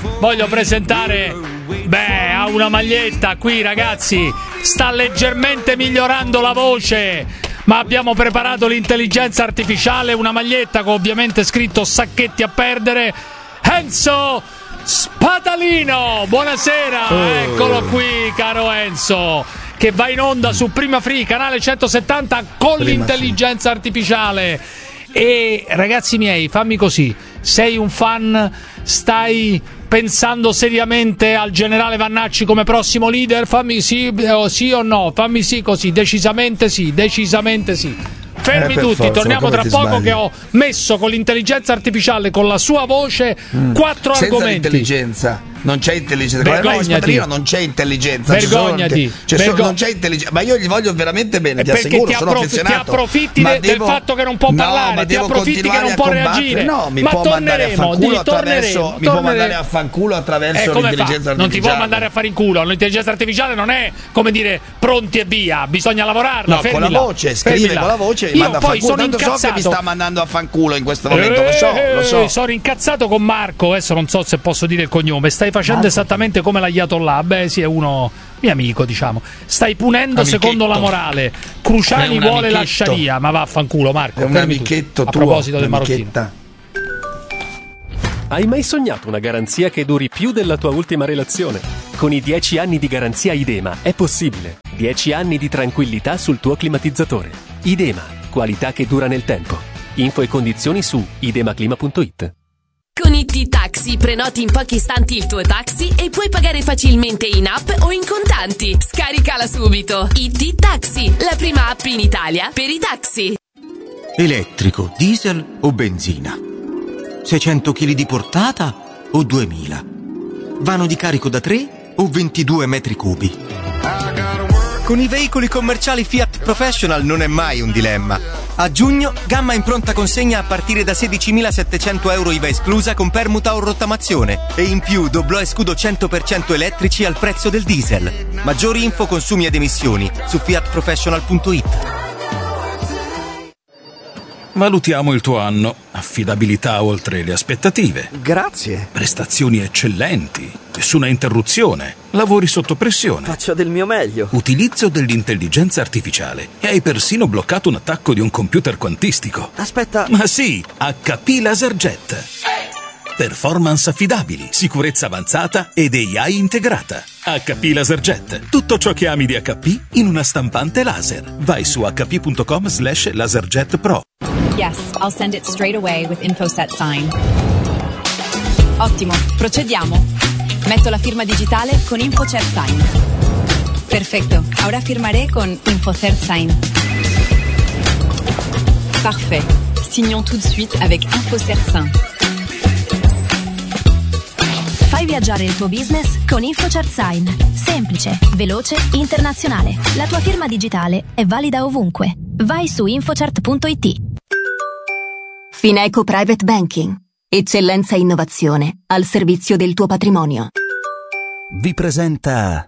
ha una maglietta qui, ragazzi, sta leggermente migliorando la voce, ma abbiamo preparato l'intelligenza artificiale, una maglietta con ovviamente scritto Sacchetti a perdere. Enzo Spadalino, buonasera, eccolo qui, caro Enzo, che va in onda su Prima Free, canale 170 con l'intelligenza artificiale. E ragazzi miei, fammi così, sei un fan, stai pensando seriamente al generale Vannacci come prossimo leader? Fammi sì o no, fammi sì così, decisamente sì. Fermi tutti,
forza,
torniamo tra poco
sbagli?
che ho messo con l'intelligenza artificiale, con la sua voce, 4
senza
argomenti.
Intelligenza. Non c'è intelligenza.
Vergognati.
Non c'è intelligenza.
Vergognati.
Non c'è intelligenza. Ma io gli voglio veramente bene, ti assicuro, sono affezionato.
Ti approfitti del fatto che non può parlare, ti approfitti che non può reagire.
No, mi
ma
può mandare a fanculo attraverso
mi può
mandare a fanculo attraverso l'intelligenza artificiale.
Non ti può mandare a fare in culo. L'intelligenza artificiale non è, come dire, pronti e via, bisogna lavorarla.
No, con la voce, scrive con la voce e manda a fanculo. Tanto so che mi sta mandando a fanculo in questo momento, lo so.
Sono incazzato con Marco, adesso non so se posso dire il cognome. Stai facendo esattamente come l'Ayatollah. Beh, sì, è uno mio amico, diciamo. Stai punendo secondo la morale. Cruciani vuole la Sharia, ma vaffanculo, Marco.
È un amichetto
tuo. A proposito del maroccino.
Hai mai sognato una garanzia che duri più della tua ultima relazione? Con i 10 anni di garanzia Idema è possibile. 10 anni di tranquillità sul tuo climatizzatore. Idema, qualità che dura nel tempo. Info e condizioni su idemaclima.it.
Con IT Taxi prenoti in pochi istanti il tuo taxi e puoi pagare facilmente in app o in contanti. Scaricala subito. IT Taxi, la prima app in Italia per i taxi.
Elettrico, diesel o benzina? 600 kg di portata o 2000? Vano di carico da 3 o 22 metri cubi? Con i veicoli commerciali Fiat Professional non è mai un dilemma. A giugno, gamma in pronta consegna a partire da 16.700 euro IVA esclusa con permuta o rottamazione. E in più doblò e scudo 100% elettrici al prezzo del diesel. Maggiori info, consumi ed emissioni su fiatprofessional.it.
Valutiamo il tuo anno. Affidabilità oltre le aspettative.
Grazie.
Prestazioni eccellenti. Nessuna interruzione. Lavori sotto pressione.
Faccio del mio meglio.
Utilizzo dell'intelligenza artificiale. E hai persino bloccato un attacco di un computer quantistico.
Aspetta.
Ma sì, HP LaserJet. Performance affidabili, sicurezza avanzata ed AI integrata. HP LaserJet. Tutto ciò che ami di HP in una stampante laser. Vai su hp.com/laserjet pro.
Yes, I'll send it straight away with InfoSet Sign. Ottimo, procediamo. Metto la firma digitale con InfoSet Sign. Perfecto, ahora firmaré con InfoSet Sign. Parfait. Signons tout de suite avec InfoSet Sign.
Fai viaggiare il tuo business con InfoCert Sign. Semplice, veloce, internazionale. La tua firma digitale è valida ovunque. Vai su infocert.it.
Fineco Private Banking. Eccellenza e innovazione al servizio del tuo patrimonio.
Vi presenta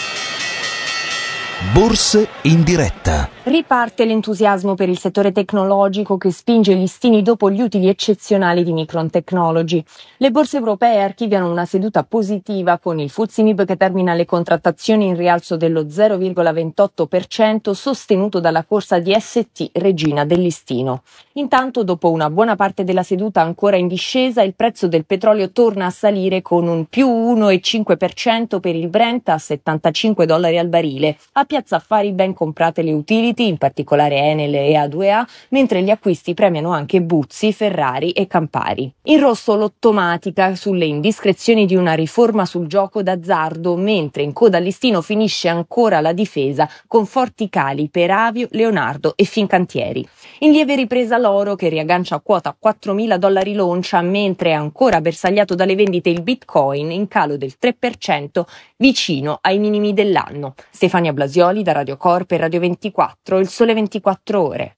Borse in diretta.
Riparte l'entusiasmo per il settore tecnologico che spinge i listini dopo gli utili eccezionali di Micron Technology. Le borse europee archiviano una seduta positiva con il FTSE MIB che termina le contrattazioni in rialzo dello 0,28% sostenuto dalla corsa di ST Regina del listino. Intanto, dopo una buona parte della seduta ancora in discesa, il prezzo del petrolio torna a salire con un più 1,5% per il Brent a $75 al barile. A Piazza Affari ben comprate le utility, in particolare Enel e A2A, mentre gli acquisti premiano anche Buzzi, Ferrari e Campari. In rosso l'Ottomatica sulle indiscrezioni di una riforma sul gioco d'azzardo, mentre in coda al listino finisce ancora la difesa con forti cali per Avio, Leonardo e Fincantieri. In lieve ripresa l'oro che riaggancia a quota $4.000 l'oncia, mentre è ancora bersagliato dalle vendite il Bitcoin in calo del 3%, vicino ai minimi dell'anno. Stefania Blasioli da Radio Corp e Radio 24, Il Sole 24 Ore.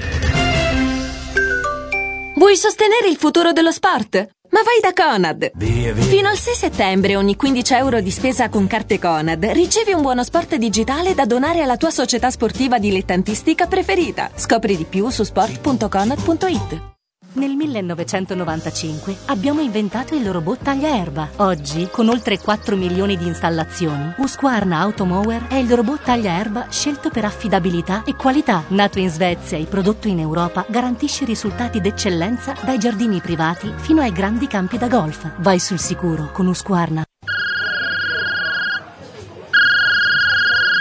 Vuoi sostenere il futuro dello sport? Ma vai da Conad! Via. Fino al 6 settembre ogni 15 euro di spesa con carte Conad ricevi un buono sport digitale da donare alla tua società sportiva dilettantistica preferita. Scopri di più su sport.conad.it.
Nel 1995 abbiamo inventato il robot tagliaerba. Oggi, con oltre 4 milioni di installazioni, Husqvarna Automower è il robot tagliaerba scelto per affidabilità e qualità. Nato in Svezia e prodotto in Europa, garantisce risultati d'eccellenza dai giardini privati fino ai grandi campi da golf. Vai sul sicuro con Husqvarna.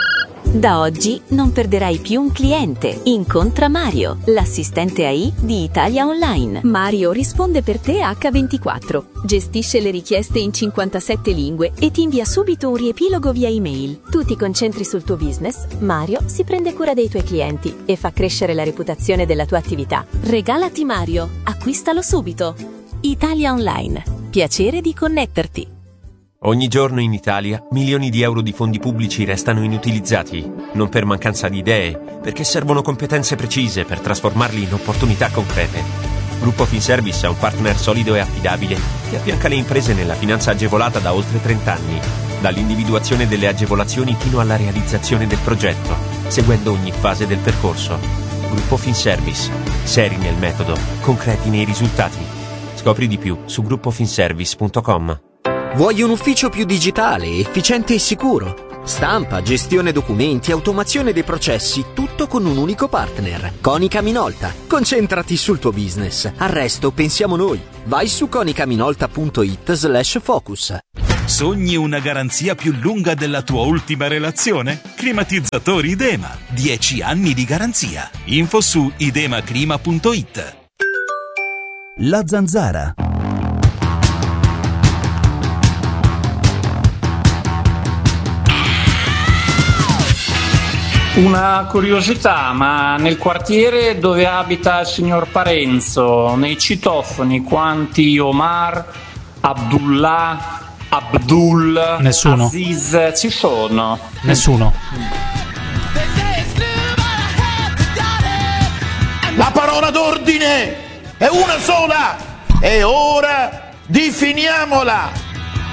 Da oggi non perderai più un cliente. Incontra Mario, l'assistente AI di Italia Online. Mario risponde per te H24, gestisce le richieste in 57 lingue e ti invia subito un riepilogo via email. Tu ti concentri sul tuo business, Mario si prende cura dei tuoi clienti e fa crescere la reputazione della tua attività. Regalati Mario, acquistalo subito. Italia Online, piacere di connetterti.
Ogni giorno in Italia milioni di euro di fondi pubblici restano inutilizzati, non per mancanza di idee, perché servono competenze precise per trasformarli in opportunità concrete. Gruppo Finservice è un partner solido e affidabile che affianca le imprese nella finanza agevolata da oltre 30 anni, dall'individuazione delle agevolazioni fino alla realizzazione del progetto, seguendo ogni fase del percorso. Gruppo Finservice, seri nel metodo, concreti nei risultati. Scopri di più su gruppofinservice.com.
Vuoi un ufficio più digitale, efficiente e sicuro? Stampa, gestione documenti, automazione dei processi, tutto con un unico partner. Konica Minolta. Concentrati sul tuo business. Al resto pensiamo noi. Vai su konicaminolta.it/focus.
Sogni una garanzia più lunga della tua ultima relazione? Climatizzatori Idema. 10 anni di garanzia. Info su idemaclima.it.
La Zanzara.
Una curiosità, ma nel quartiere dove abita il signor Parenzo, nei citofoni, quanti Omar, Abdullah, Abdul,
nessuno.
Aziz ci sono?
Nessuno.
La parola d'ordine è una sola e ora definiamola.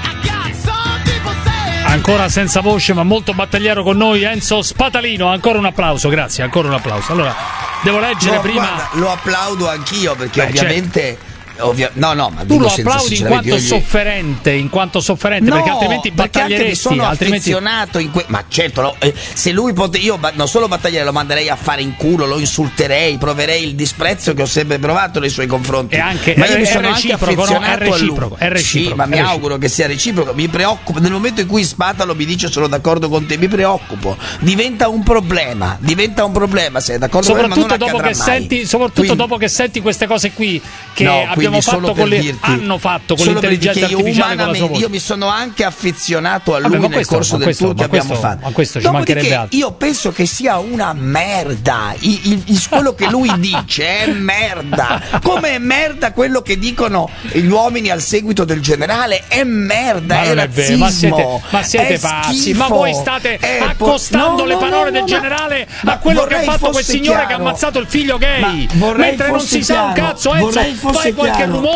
Ancora senza voce ma molto battagliero con noi Enzo Spatalino, ancora un applauso, grazie, ancora un applauso. Allora, devo leggere prima.
Guarda, lo applaudo anch'io perché ovviamente
certo.
No, ma
tu lo applaudi in quanto sofferente, no, perché altrimenti battaglieresti.
Sono affezionato ma certo, no, se lui io non solo battagliere, lo manderei a fare in culo, lo insulterei, proverei il disprezzo che ho sempre provato nei suoi confronti.
E anche,
ma io mi sono anche affezionato
è reciproco.
Sì, ma mi auguro che sia reciproco. Mi preoccupo nel momento in cui Spatalo mi dice sono d'accordo con te, mi preoccupo. Diventa un problema, sei d'accordo
soprattutto
con me, ma non
dopo che
mai.
Soprattutto dopo che senti queste cose qui che abbiamo fatto hanno fatto con l'intelligenza artificiale con la sua voce.
Io mi sono anche affezionato a lui nel corso del tour che abbiamo fatto.
Ma questo ci mancherebbe altro.
Io penso che sia una merda. Quello che lui dice è merda. Come è merda quello che dicono gli uomini al seguito del generale? È merda, è razzismo.
Ma siete pazzi. Ma voi state accostando le parole del generale a quello che ha fatto quel signore che ha ammazzato il figlio gay. Mentre non si sa un cazzo, Enzo, fai qualche rumore.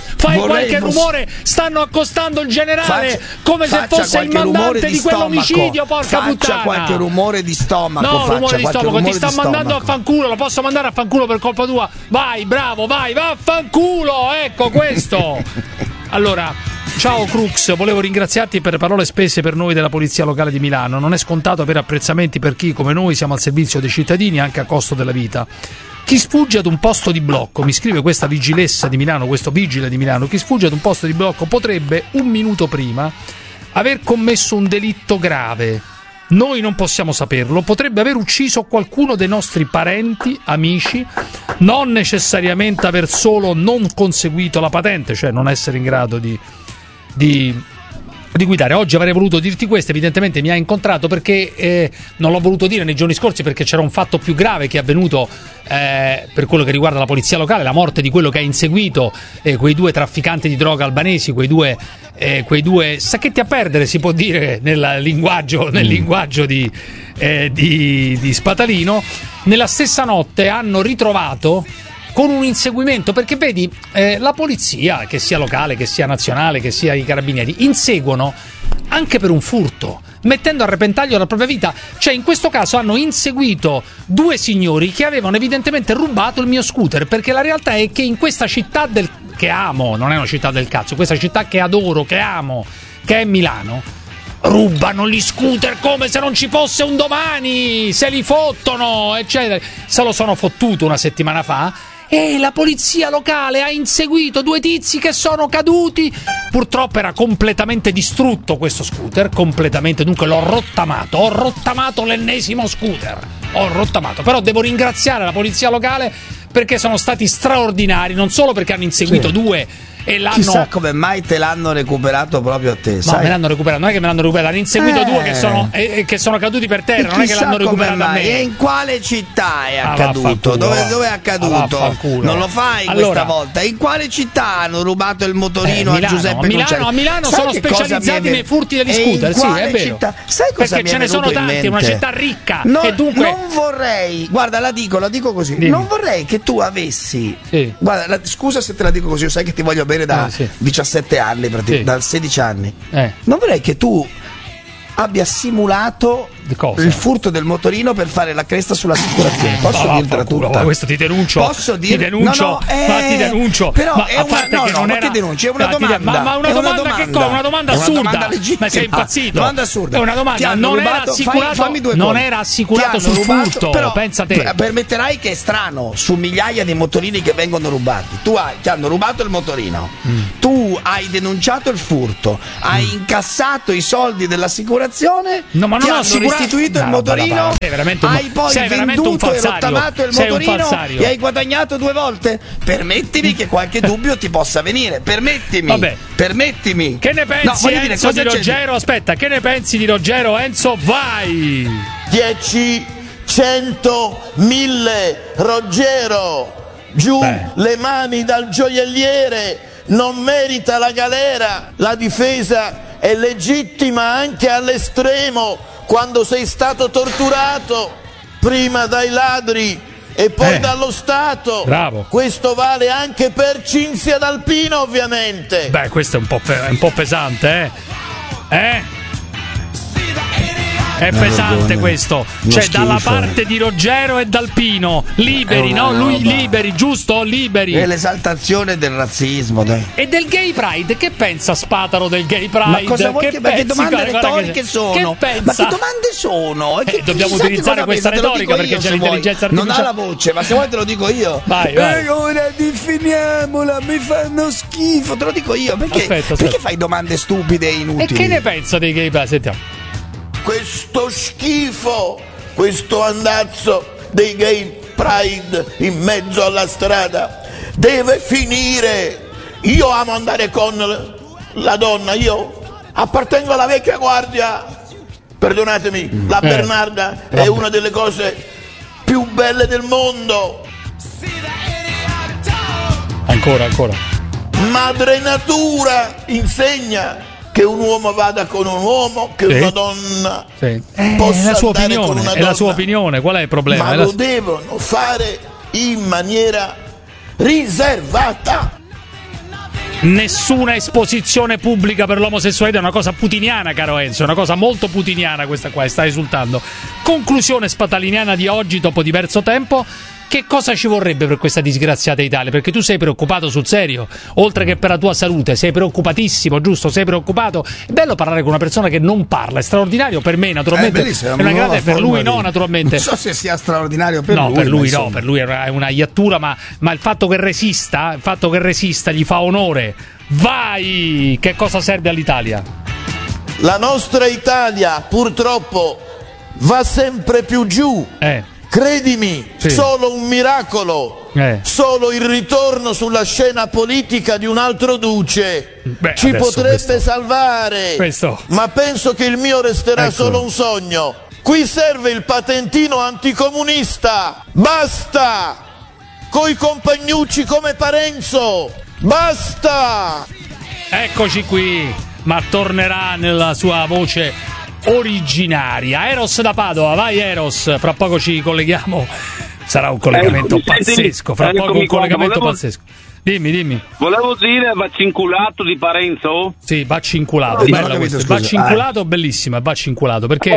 Stanno accostando il generale come se fosse il mandante di quell'omicidio, porca puttana.
Faccia qualche rumore di stomaco.
No, rumore di stomaco, ti sta mandando a fanculo, lo posso mandare a fanculo per colpa tua. Vai, bravo, vai, vaffanculo, ecco questo. Allora, ciao Crux, volevo ringraziarti per le parole spese per noi della Polizia Locale di Milano. Non è scontato avere apprezzamenti per chi, come noi, siamo al servizio dei cittadini anche a costo della vita. Chi sfugge ad un posto di blocco, mi scrive questa vigilessa di Milano, questo vigile di Milano, chi sfugge ad un posto di blocco potrebbe, un minuto prima, aver commesso un delitto grave. Noi non possiamo saperlo, potrebbe aver ucciso qualcuno dei nostri parenti, amici, non necessariamente aver solo non conseguito la patente, cioè non essere in grado di guidare. Oggi avrei voluto dirti questo, evidentemente mi ha incontrato perché non l'ho voluto dire nei giorni scorsi perché c'era un fatto più grave che è avvenuto per quello che riguarda la polizia locale, la morte di quello che ha inseguito quei due trafficanti di droga albanesi, quei due sacchetti a perdere, si può dire nel linguaggio di Spatalino. Nella stessa notte hanno ritrovato con un inseguimento, perché vedi, la polizia, che sia locale, che sia nazionale, che sia i carabinieri, inseguono anche per un furto, mettendo a repentaglio la propria vita. Cioè, in questo caso hanno inseguito due signori che avevano evidentemente rubato il mio scooter, perché la realtà è che in questa città che amo, non è una città del cazzo, questa città che adoro, che amo, che è Milano, rubano gli scooter come se non ci fosse un domani, se li fottono, eccetera. Se lo sono fottuto una settimana fa e la polizia locale ha inseguito 2 tizi che sono caduti. Purtroppo era completamente distrutto questo scooter, completamente, dunque ho rottamato l'ennesimo scooter, però devo ringraziare la polizia locale perché sono stati straordinari, non solo perché hanno inseguito 2 e l'hanno...
Chissà come mai te l'hanno recuperato proprio a te,
no,
sai?
Me l'hanno recuperato, non è che me l'hanno recuperato, hanno inseguito 2 che sono caduti per terra, non è che l'hanno recuperato a me.
E in quale città è accaduto? Dove è accaduto? Non lo fai questa volta. In quale città hanno rubato il motorino a Giuseppe Concelli?
A Milano sono specializzati nei furti degli scooter, sì, è vero.
Sai cosa
perché ce ne sono tanti, è una città ricca e dunque
non vorrei, guarda, la dico così. Dimmi. Non vorrei che tu avessi guarda, scusa se te la dico così, io sai che ti voglio bene da 17 anni, da 16 anni. Non vorrei che tu abbia simulato il furto del motorino per fare la cresta sull'assicurazione. Posso dirtela tutta?
Questo ti denuncio.
Posso dire?
Ti denuncio. Ti denuncio.
Però
ma
è una che denunci, è una domanda.
Ma una domanda che cosa? Una domanda assurda. Ma sei impazzito?
Domanda assurda.
È una domanda. Non era assicurato. Non era assicurato sul furto. Però pensa te.
Permetterai che è strano su migliaia di motorini che vengono rubati. Ti hanno rubato il motorino. Tu hai denunciato il furto. Hai incassato i soldi dell'assicurazione.
No, ma non ho assicurato.
Restituito il motorino, hai poi venduto e rottamato il motorino e hai guadagnato 2 volte. Permettimi che qualche dubbio ti possa venire. Permettimi.
Che ne pensi, Enzo, di Ruggero? Aspetta, che ne pensi di Ruggero, Enzo? Vai!
10, 100, 1000, Ruggero, giù le mani dal gioielliere, non merita la galera. La difesa è legittima anche all'estremo. Quando sei stato torturato prima dai ladri e poi dallo Stato.
Bravo.
Questo vale anche per Cinzia D'Alpino, ovviamente.
Beh, questo è un po' pesante, È pesante questo, cioè dalla parte di Ruggero e D'Alpino, liberi, no? Lui liberi, giusto? Liberi.
È l'esaltazione del razzismo, dai.
E del gay pride, che pensa Spataro del gay pride?
Ma cosa vuoi che domande retoriche sono?
Che pensa?
Ma che domande sono?
Dobbiamo utilizzare questa retorica perché c'è l'intelligenza artificiale.
Non ha la voce, ma se vuoi te lo dico io.
Vai.
Ora definiamola, mi fanno schifo, te lo dico io. Perché?
Aspetta.
Perché fai domande stupide e inutili?
E che ne pensa dei gay pride? Sentiamo.
Questo schifo, questo andazzo dei gay pride in mezzo alla strada deve finire. Io amo andare con la donna, io appartengo alla vecchia guardia, perdonatemi, la Bernarda è una delle cose più belle del mondo.
Ancora.
Madre natura insegna che un uomo vada con un uomo, che una donna possa andare con una donna.
È la sua opinione, qual è il problema?
Ma lo devono fare in maniera riservata.
Nessuna esposizione pubblica per l'omosessualità, è una cosa putiniana, caro Enzo, è una cosa molto putiniana questa qua, sta esultando. Conclusione spataliniana di oggi dopo diverso tempo. Che cosa ci vorrebbe per questa disgraziata Italia? Perché tu sei preoccupato sul serio, oltre che per la tua salute, sei preoccupatissimo, giusto? Sei preoccupato? È bello parlare con una persona che non parla, è straordinario per me, naturalmente. È una grande, per lui no, naturalmente.
Non so se sia straordinario per lui.
No, per lui no, per lui è una iattura, ma il fatto che resista, gli fa onore. Vai! Che cosa serve all'Italia?
La nostra Italia, purtroppo, va sempre più giù. Credimi, solo un miracolo, solo il ritorno sulla scena politica di un altro duce ci potrebbe salvare. Ma penso che il mio resterà solo un sogno. Qui serve il patentino anticomunista. Basta coi compagnucci come Parenzo. Basta.
Eccoci qui, ma tornerà nella sua voce originaria. Eros da Padova, vai Eros, fra poco ci colleghiamo, sarà un collegamento pazzesco, fra poco un collegamento pazzesco. Dimmi.
Volevo dire Vaccinculato di Parenzo?
Sì, Vaccinculato, bella questa. Vaccinculato, bellissima, Vaccinculato, perché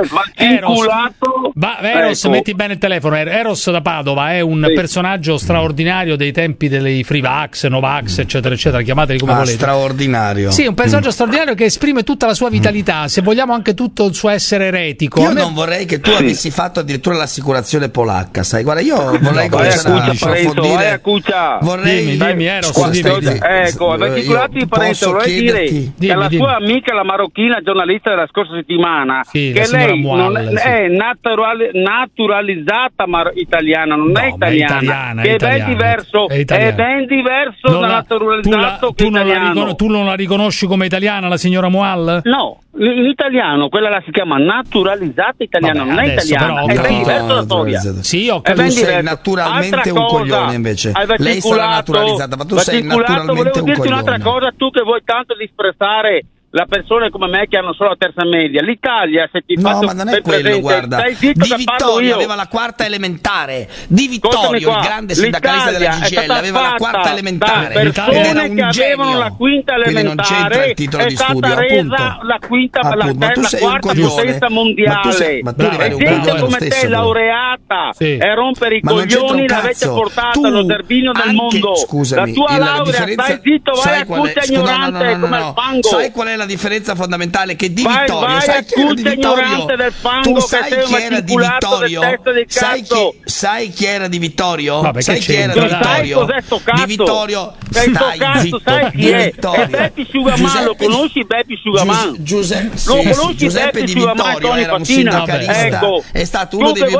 Eros, metti bene il telefono, Eros da Padova è un personaggio straordinario dei tempi dei Frivax, Novax, eccetera, eccetera, chiamateli come volete.
Straordinario.
Sì, un personaggio straordinario che esprime tutta la sua vitalità, se vogliamo anche tutto il suo essere eretico.
Io non vorrei che tu avessi fatto addirittura l'assicurazione polacca, sai? Guarda, io vorrei cominciare a approfondire.
Dimmi,
ecco, Vaccinculati di Parenzo, vorrei dire che la sua amica, la marocchina giornalista della scorsa settimana, che lei non è naturalizzata italiana, non è italiana, che è ben diverso, da naturalizzato che italiano.
Tu non la riconosci come italiana, la signora Moal?
No, in italiano quella si chiama naturalizzata italiana, non è italiana, è ben diverso la storia.
Sì,
tu sei naturalmente un coglione invece. Lei sarà naturalizzata, ma tu sei naturalmente un coglione.
Volevo dirti un'altra cosa, tu che vuoi tanto disprezzare la persone come me che hanno solo la terza media. L'Italia, se ti faccio
ma non è quello, guarda. Di Vittorio aveva la quarta elementare. Di Vittorio, il grande sindacalista della CGIL, aveva la quarta elementare.
Persone che avevano la quinta elementare,
non c'entra il titolo di studio,
resa la quarta potenza mondiale.
Ma tu
e gente come te, laureata, e rompere i coglioni, l'avete portata allo zerbino del mondo.
Scusami,
la tua laurea, stai zitto, vai a cuccia ignorante come il fango.
Sai qual è la differenza fondamentale? Che Di Vittorio, sai chi era Di Vittorio? Tu sai chi era Di Vittorio? Sai chi era Di Vittorio?
Sai
chi era Di Vittorio? Di Vittorio, stai zitto.
Sai chi è? È Beppi Sugaman, lo conosci Beppi Sugaman?
Giuseppe Di Vittorio era un sindacalista, è stato uno dei miei